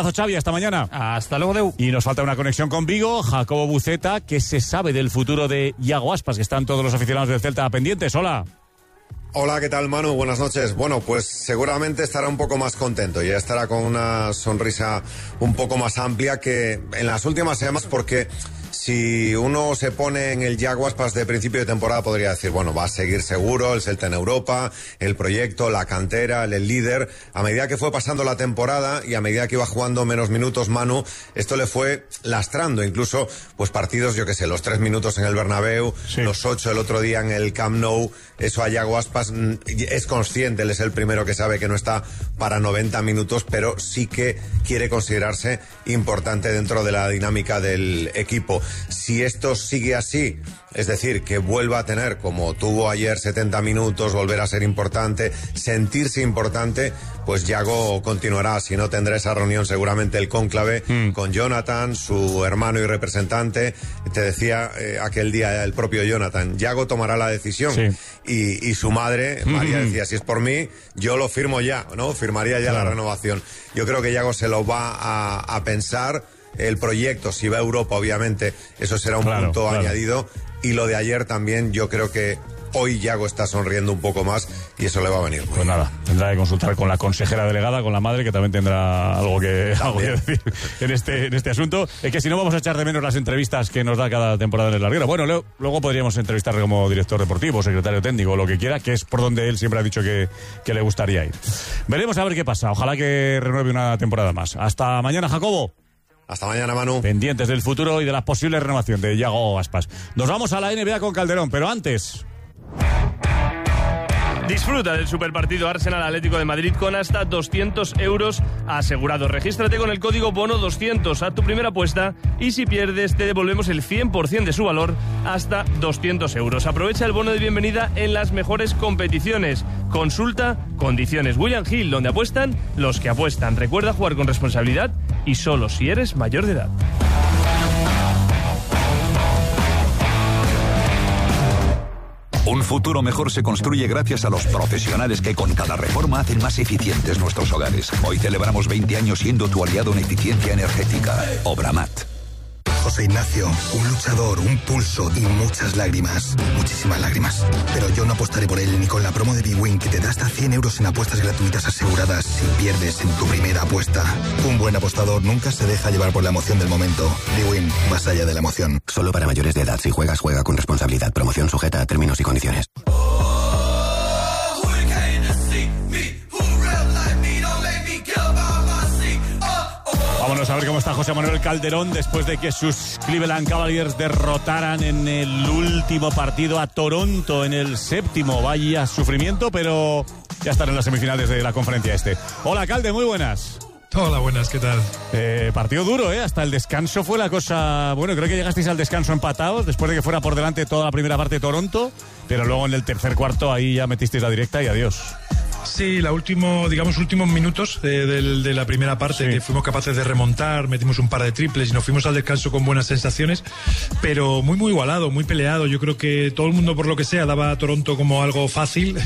abrazo, Xavi, hasta mañana. Hasta luego, Deu. Y nos falta una conexión con Vigo. Jacobo Buceta, ¿qué se sabe del futuro de Iago Aspas? Que están todos los aficionados del Celta pendientes. Hola. Hola, ¿qué tal, Manu? Buenas noches. Bueno, pues seguramente estará un poco más contento y estará con una sonrisa un poco más amplia que en las últimas semanas, porque si uno se pone en el Iago Aspas de principio de temporada podría decir, bueno, va a seguir seguro el Celta en Europa, el proyecto, la cantera, el líder. A medida que fue pasando la temporada y a medida que iba jugando menos minutos, Manu, esto le fue lastrando. Incluso, pues partidos, yo qué sé, los 3 minutos en el Bernabéu, los 8 el otro día en el Camp Nou. Eso a Iago Aspas es consciente, él es el primero que sabe que no está para 90 minutos, pero sí que quiere considerarse importante dentro de la dinámica del equipo. Si esto sigue así, es decir, que vuelva a tener, como tuvo ayer, 70 minutos, volver a ser importante, sentirse importante, pues Iago continuará. Si no, tendrá esa reunión seguramente el cónclave con Jonathan, su hermano y representante. Te decía aquel día el propio Jonathan, Iago tomará la decisión. Sí. Y su madre, María, decía, si es por mí, yo lo firmo ya, ¿no? Firmaría ya la renovación. Yo creo que Iago se lo va a pensar. El proyecto, si va a Europa, obviamente, eso será un punto añadido. Y lo de ayer también, yo creo que hoy Iago está sonriendo un poco más y eso le va a venir. Pues nada, tendrá que consultar con la consejera delegada, con la madre, que también tendrá algo que decir en este asunto. Es que si no, vamos a echar de menos las entrevistas que nos da cada temporada en el larguero. Bueno, luego podríamos entrevistarle como director deportivo, secretario técnico, lo que quiera, que es por donde él siempre ha dicho que le gustaría ir. Veremos a ver qué pasa. Ojalá que renueve una temporada más. Hasta mañana, Jacobo. Hasta mañana, Manu. Pendientes del futuro y de la posible renovación de Iago Aspas. Nos vamos a la NBA con Calderón, pero antes... Disfruta del superpartido Arsenal-Atlético de Madrid con hasta 200 euros asegurados. Regístrate con el código BONO200 a tu primera apuesta y si pierdes te devolvemos el 100% de su valor hasta 200 euros. Aprovecha el bono de bienvenida en las mejores competiciones. Consulta condiciones. William Hill, donde apuestan los que apuestan. Recuerda jugar con responsabilidad y solo si eres mayor de edad. Un futuro mejor se construye gracias a los profesionales que con cada reforma hacen más eficientes nuestros hogares. Hoy celebramos 20 años siendo tu aliado en eficiencia energética. Obramat. José Ignacio, un luchador, un pulso y muchas lágrimas. Muchísimas lágrimas. Pero yo no apostaré por él ni con la promo de bwin que te da hasta 100 euros en apuestas gratuitas aseguradas si pierdes en tu primera apuesta. Un buen apostador nunca se deja llevar por la emoción del momento. bwin, más allá de la emoción. Solo para mayores de edad. Si juegas, juega con responsabilidad. Promoción sujeta a términos y condiciones. Vámonos a ver cómo está José Manuel Calderón después de que sus Cleveland Cavaliers derrotaran en el último partido a Toronto en el 7º. Vaya sufrimiento, pero ya están en las semifinales de la conferencia este. Hola, Calde, muy buenas. Hola, buenas, ¿qué tal? Partido duro, ¿eh? Hasta el descanso fue la cosa... Bueno, creo que llegasteis al descanso empatados después de que fuera por delante toda la primera parte de Toronto, pero luego en el tercer cuarto ahí ya metisteis la directa y adiós. Sí, últimos minutos de la primera parte, que fuimos capaces de remontar, metimos un par de triples y nos fuimos al descanso con buenas sensaciones, pero muy igualado, muy peleado. Yo creo que todo el mundo, por lo que sea, daba a Toronto como algo fácil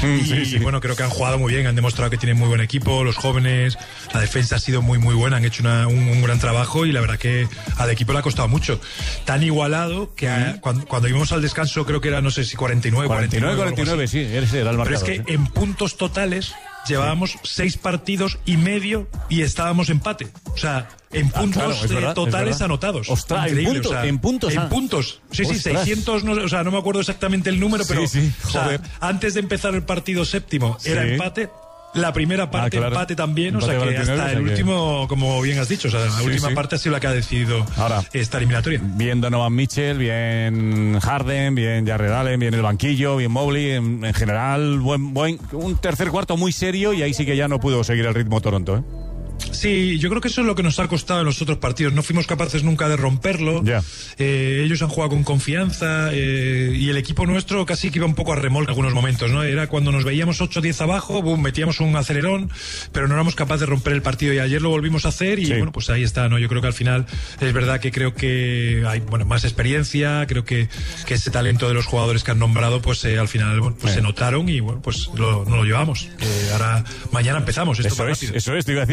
y bueno, creo que han jugado muy bien, han demostrado que tienen muy buen equipo, los jóvenes, la defensa ha sido muy buena, han hecho un gran trabajo y la verdad que al equipo le ha costado mucho. Tan igualado que cuando íbamos al descanso creo que era, no sé si 49, sí, ese era el marcador. Pero es que en puntos totales llevábamos 6 partidos y medio y estábamos empate. O sea, en puntos totales anotados. Ostras, en puntos. Sí, 600, no me acuerdo exactamente el número, pero antes de empezar el partido séptimo era empate. La primera parte empate también, empate, o sea que hasta el último, como bien has dicho, o sea, la última parte ha sido la que ha decidido esta eliminatoria. Bien Donovan Mitchell, bien Harden, bien Jarrett Allen, bien el banquillo, bien Mobley, en general, un tercer cuarto muy serio y ahí sí que ya no pudo seguir el ritmo Toronto, ¿eh? Sí, yo creo que eso es lo que nos ha costado en los otros partidos. No fuimos capaces nunca de romperlo. Ellos han jugado con confianza y el equipo nuestro casi que iba un poco a remolque en algunos momentos, ¿no? Era cuando nos veíamos 8-10 abajo, metíamos un acelerón, pero no éramos capaces de romper el partido y ayer lo volvimos a hacer y bueno, pues ahí está, ¿no? Yo creo que al final es verdad que creo que hay más experiencia, creo que ese talento de los jugadores que han nombrado, pues al final se notaron y bueno, pues no lo llevamos. Ahora mañana empezamos. Eso es, te iba a decir, ahora os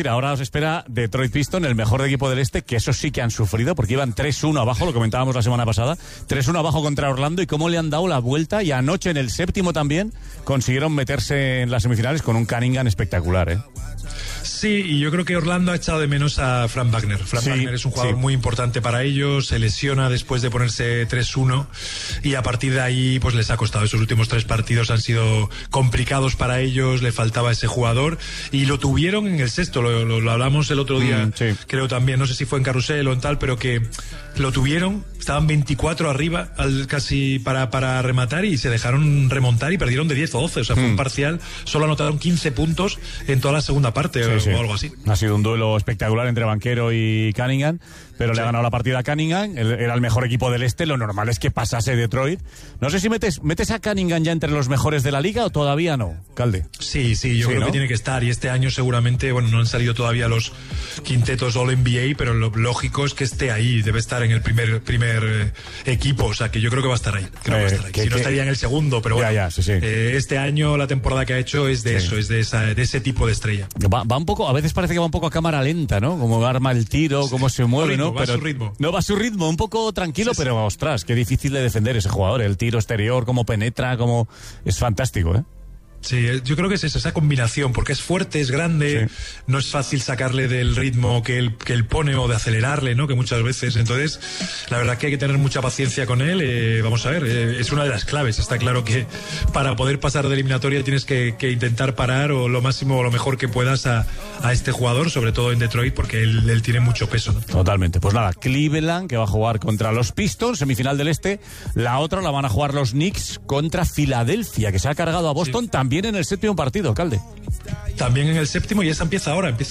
espera Detroit Pistons, el mejor equipo del este, que eso sí que han sufrido, porque iban 3-1 abajo, lo comentábamos la semana pasada, 3-1 abajo contra Orlando, y cómo le han dado la vuelta, y anoche en el séptimo también consiguieron meterse en las semifinales con un Cunningham espectacular, ¿eh? Sí, y yo creo que Orlando ha echado de menos a Frank Wagner. Wagner es un jugador muy importante para ellos, se lesiona después de ponerse 3-1 y a partir de ahí pues les ha costado. Esos últimos 3 partidos han sido complicados para ellos, le faltaba ese jugador y lo tuvieron en el sexto, lo hablamos el otro día, creo también, no sé si fue en Carrusel o en tal, pero que lo tuvieron, estaban 24 arriba casi para rematar y se dejaron remontar y perdieron de 10 o 12, o sea, fue un parcial, solo anotaron 15 puntos en toda la segunda parte o algo así. Ha sido un duelo espectacular entre Banchero y Cunningham, pero le ha ganado la partida a Cunningham, era el mejor equipo del este, lo normal es que pasase Detroit. No sé si metes a Cunningham ya entre los mejores de la liga o todavía no, Calde. Sí, yo creo que tiene que estar, y este año seguramente, bueno, no han salido todavía los quintetos All-NBA, pero lo lógico es que esté ahí, debe estar en el primer equipo, o sea que yo creo que va a estar ahí, si no estaría en el segundo, pero bueno, este año la temporada que ha hecho es de eso, es de ese tipo de estrella. Va un poco, a veces parece que va un poco a cámara lenta, ¿no? Como arma el tiro, cómo se mueve, ¿no? Va a su ritmo. No, va a su ritmo, un poco tranquilo, pero ostras, qué difícil de defender ese jugador, el tiro exterior, cómo penetra, cómo es fantástico, ¿eh? Sí, yo creo que es esa combinación, porque es fuerte, es grande, no es fácil sacarle del ritmo que él pone o de acelerarle, ¿no? Que muchas veces, entonces, la verdad que hay que tener mucha paciencia con él, vamos a ver, es una de las claves, está claro que para poder pasar de eliminatoria tienes que intentar parar o lo máximo o lo mejor que puedas a este jugador, sobre todo en Detroit, porque él tiene mucho peso, ¿no? Totalmente, pues nada, Cleveland, que va a jugar contra los Pistons, semifinal del este, la otra la van a jugar los Knicks contra Filadelfia, que se ha cargado a Boston también en el séptimo partido, Calde. También en el séptimo, y esa empieza ahora en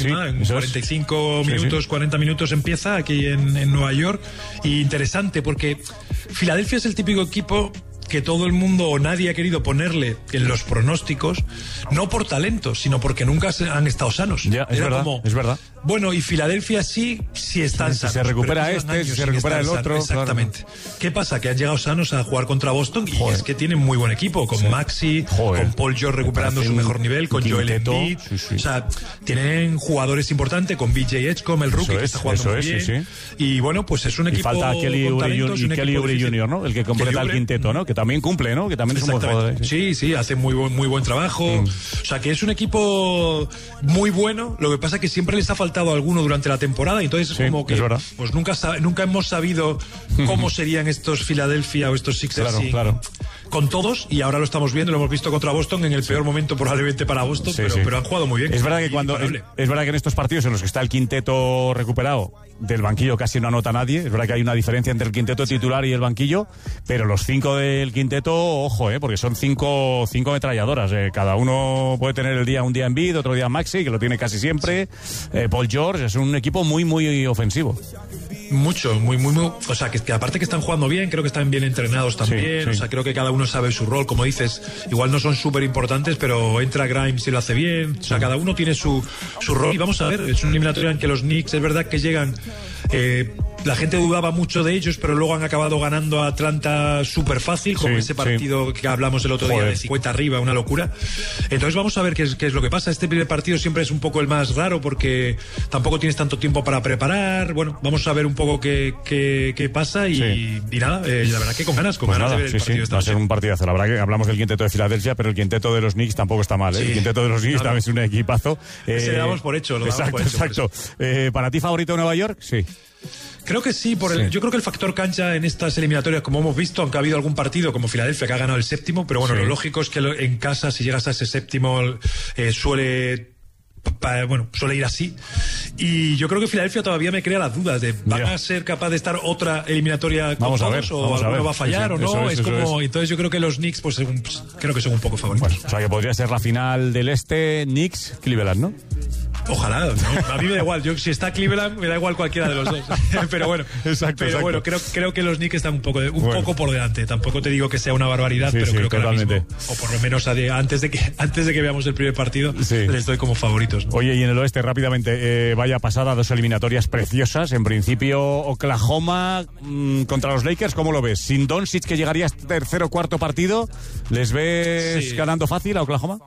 45 minutos, 40 minutos empieza aquí en Nueva York. Y interesante porque Filadelfia es el típico equipo que todo el mundo o nadie ha querido ponerle en los pronósticos, no por talento, sino porque nunca han estado sanos. Ya, es verdad. Bueno, y Filadelfia sí están sanos. Si se recupera si se recupera el otro. Exactamente. Claro. ¿Qué pasa? Que han llegado sanos a jugar contra Boston y es que tienen muy buen equipo, con Maxi, con Paul George recuperando su mejor nivel, con Joel Embiid. O sea, tienen jugadores importantes, con BJ Edgecombe, el rookie, que está jugando muy bien. Y bueno, pues es un equipo. Y falta Kelly Oubre Jr., ¿no? El que completa el quinteto, ¿no? Que también cumple, ¿no? Que también es un buen jugador. Sí, hace muy buen trabajo. O sea, que es un equipo muy bueno. Lo que pasa es que siempre les ha faltado alguno durante la temporada, y entonces es como que pues nunca hemos sabido cómo serían estos Philadelphia o estos Sixers con todos, y ahora lo estamos viendo, lo hemos visto contra Boston en el peor momento probablemente para Boston, pero han jugado muy bien. Es verdad que es verdad que en estos partidos en los que está el quinteto recuperado, del banquillo casi no anota nadie. Es verdad que hay una diferencia entre el quinteto titular y el banquillo, pero los 5 del quinteto, ojo, porque son 5 ametralladoras. Cada uno puede tener un día Embiid, otro día Maxi, que lo tiene casi siempre. Paul George, es un equipo muy ofensivo. Mucho, muy. O sea, que aparte que están jugando bien, creo que están bien entrenados también. O sea, creo que cada uno sabe su rol, como dices. Igual no son súper importantes, pero entra Grimes y lo hace bien. O sea, cada uno tiene su rol. Y vamos a ver, es una eliminatoria en que los Knicks, es verdad que llegan. La gente dudaba mucho de ellos, pero luego han acabado ganando a Atlanta súper fácil, como ese partido que hablamos el otro día de 50 arriba, una locura. Entonces vamos a ver qué es lo que pasa. Este primer partido siempre es un poco el más raro porque tampoco tienes tanto tiempo para preparar. Bueno, vamos a ver un poco qué pasa y nada, la verdad que con ganas de ver el partido. Va a ser un partidazo. La verdad que hablamos del quinteto de Filadelfia, pero el quinteto de los Knicks tampoco está mal. El quinteto de los Knicks también es un equipazo. Ese lo damos por hecho. Exacto. ¿Para ti favorito de Nueva York? Sí. Creo que sí, yo creo que el factor cancha en estas eliminatorias, como hemos visto, aunque ha habido algún partido como Filadelfia que ha ganado el séptimo, pero bueno, lo lógico es que en casa, si llegas a ese séptimo, suele ir así. Y yo creo que Filadelfia todavía me crea las dudas de ¿van a ser capaz de estar otra eliminatoria con todos o alguno va a fallar o no? Entonces yo creo que los Knicks creo que son un poco favoritos. Bueno, o sea que podría ser la final del este, Knicks, Cleveland, ¿no? Ojalá, ¿no? A mí me da igual. Si está Cleveland, me da igual cualquiera de los dos. Pero bueno, bueno, creo que los Knicks están un poco por delante. Tampoco te digo que sea una barbaridad, pero creo que ahora mismo, o por lo menos antes de que veamos el primer partido, les doy como favoritos, ¿no? Oye, y en el oeste, rápidamente, vaya pasada, 2 eliminatorias preciosas. En principio, Oklahoma contra los Lakers, ¿cómo lo ves? Sin Doncic, que llegaría a tercer o cuarto partido, ¿les ves ganando fácil a Oklahoma?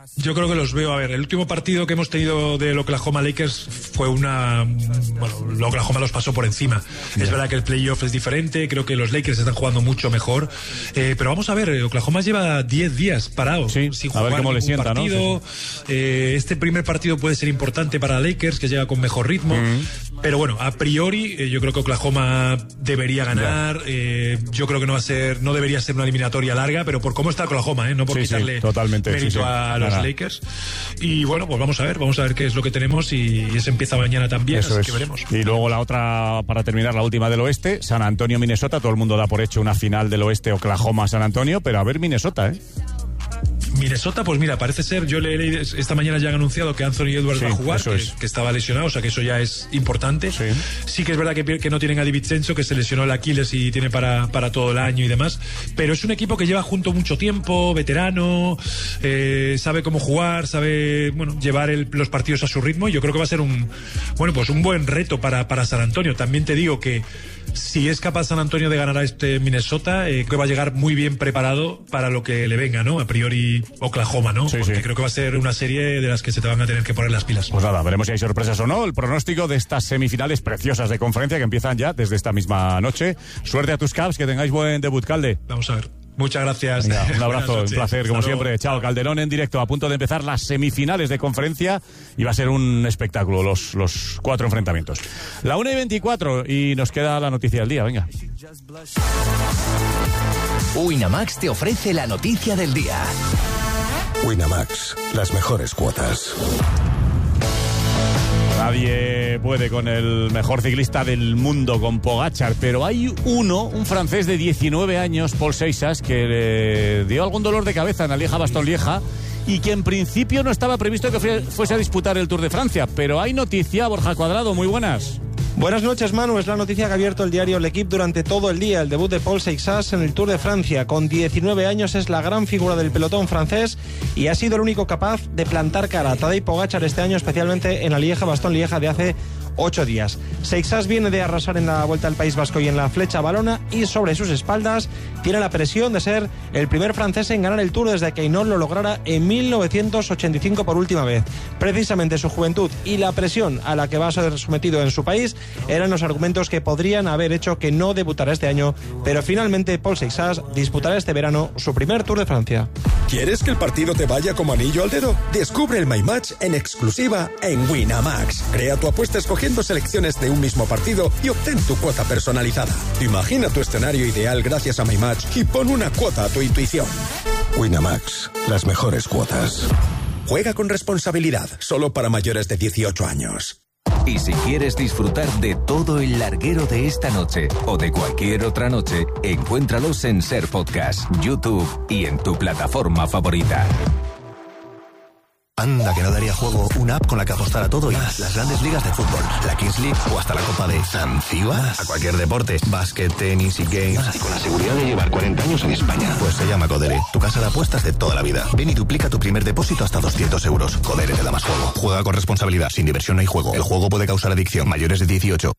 Yo creo que los veo. A ver, el último partido que hemos tenido del Oklahoma Lakers fue bueno, el Oklahoma los pasó por encima. Es verdad que el playoff es diferente, creo que los Lakers están jugando mucho mejor, pero vamos a ver, Oklahoma lleva 10 días parado, sin jugar, a ver cómo le sienta, partido, ¿no? Sí. Este primer partido puede ser importante para Lakers, que llega con mejor ritmo, pero bueno, a priori yo creo que Oklahoma debería ganar. Yo creo que no debería ser una eliminatoria larga, pero por cómo está Oklahoma, no por quitarle mérito a los Lakers. Y bueno, pues vamos a ver qué es lo que tenemos, y eso empieza mañana también, así que veremos. Y luego la otra, para terminar, la última del oeste, San Antonio, Minnesota. Todo el mundo da por hecho una final del oeste, Oklahoma, San Antonio, pero a ver Minnesota, Minnesota, pues mira, parece ser, yo le leí esta mañana, ya han anunciado que Anthony Edwards va a jugar, que estaba lesionado, o sea que eso ya es importante. Sí que es verdad que no tienen a DiVincenzo, que se lesionó el Aquiles y tiene para todo el año y demás, pero es un equipo que lleva junto mucho tiempo, veterano, sabe cómo jugar, sabe llevar los partidos a su ritmo, y yo creo que va a ser un buen reto para San Antonio. También te digo que si es capaz San Antonio de ganar a este Minnesota, creo que va a llegar muy bien preparado para lo que le venga, ¿no? A priori Oklahoma, ¿no? Porque creo que va a ser una serie de las que se te van a tener que poner las pilas. Pues nada, veremos si hay sorpresas o no. El pronóstico de estas semifinales preciosas de conferencia que empiezan ya desde esta misma noche. Suerte a tus Cavs, que tengáis buen debut, Calde. Vamos a ver. Muchas gracias. Venga, un abrazo, un placer, como siempre. Chao, Calderón en directo, a punto de empezar las semifinales de conferencia, y va a ser un espectáculo los 4 enfrentamientos. La 1:24 y nos queda la noticia del día, venga. Winamax te ofrece la noticia del día. Winamax, las mejores cuotas. Nadie puede con el mejor ciclista del mundo, con Pogačar, pero hay un francés de 19 años, Paul Seixas, que le dio algún dolor de cabeza en la Lieja-Bastogne-Lieja, y que en principio no estaba previsto que fuese a disputar el Tour de Francia, pero hay noticia. Borja Cuadrado, muy buenas. Buenas noches, Manu. Es la noticia que ha abierto el diario L'Equipe durante todo el día. El debut de Paul Seixas en el Tour de Francia. Con 19 años es la gran figura del pelotón francés y ha sido el único capaz de plantar cara a Tadej Pogačar este año, especialmente en la Lieja-Bastogne-Lieja de hace 8 días. Seixas viene de arrasar en la Vuelta al País Vasco y en la Flecha Valona, y sobre sus espaldas tiene la presión de ser el primer francés en ganar el Tour desde que Hinault lo lograra en 1985 por última vez. Precisamente su juventud y la presión a la que va a ser sometido en su país eran los argumentos que podrían haber hecho que no debutara este año, pero finalmente Paul Seixas disputará este verano su primer Tour de Francia. ¿Quieres que el partido te vaya como anillo al dedo? Descubre el My Match en exclusiva en Winamax. Crea tu apuesta escogiendo selecciones de un mismo partido y obtén tu cuota personalizada. Imagina tu escenario ideal gracias a My Match y pon una cuota a tu intuición. Winamax, las mejores cuotas. Juega con responsabilidad, solo para mayores de 18 años. Y si quieres disfrutar de todo el larguero de esta noche o de cualquier otra noche, encuéntralos en Ser Podcast, YouTube y en tu plataforma favorita. Anda, que no daría juego una app con la que apostar a todo y más. Las grandes ligas de fútbol, la Kings League o hasta la Copa de Zanzíbar. A cualquier deporte, básquet, tenis y games. Y con la seguridad de llevar 40 años en España. Pues se llama Codere, tu casa de apuestas de toda la vida. Ven y duplica tu primer depósito hasta 200 euros. Codere te da más juego. Juega con responsabilidad, sin diversión no hay juego. El juego puede causar adicción. Mayores de 18.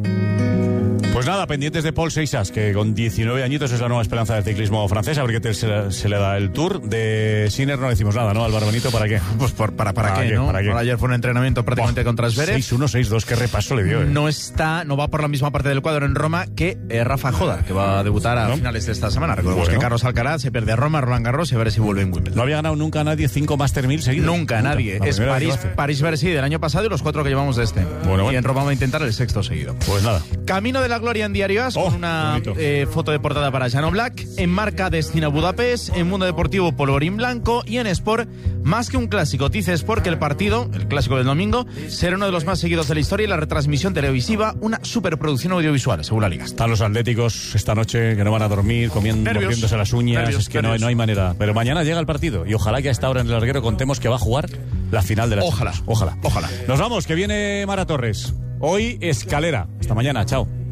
Pues nada, pendientes de Paul Seixas, que con 19 añitos es la nueva esperanza del ciclismo francés. A ver qué se le da el Tour. De Sinner no decimos nada, ¿no? Álvaro Benito, ¿para qué? Pues para qué, ¿no? ¿Para qué? Ayer fue un entrenamiento prácticamente contra Zverev. 6-1, 6-2, qué repaso le dio, ¿eh? No va por la misma parte del cuadro en Roma que Rafa Jodar, que va a debutar a finales de esta semana. Recordemos que Carlos Alcaraz se pierde a Roma, Roland Garros, y a ver si vuelve en Wimbledon. No había ganado nunca nadie 5 Master 1000 seguidos. Nunca nadie. Es París-Bercy del año pasado y los 4 que llevamos de este. Bueno. Y en Roma va a intentar el 6º seguido. Pues nada. Camino de la gloria en Diario As, con una foto de portada para Jano Black. En Marca, destino a Budapest. En Mundo Deportivo, polvorín blanco. Y en Sport, más que un clásico, dice Sport que el partido, el clásico del domingo, será uno de los más seguidos de la historia, y la retransmisión televisiva una superproducción audiovisual, según la Liga. Están los atléticos esta noche que no van a dormir, mordiéndose las uñas. Es que no hay manera. Pero mañana llega el partido, y ojalá que a esta hora en el larguero contemos que va a jugar la final de la Champions. Ojalá. Nos vamos, que viene Mara Torres. Hoy Escalera. Hasta mañana, chao.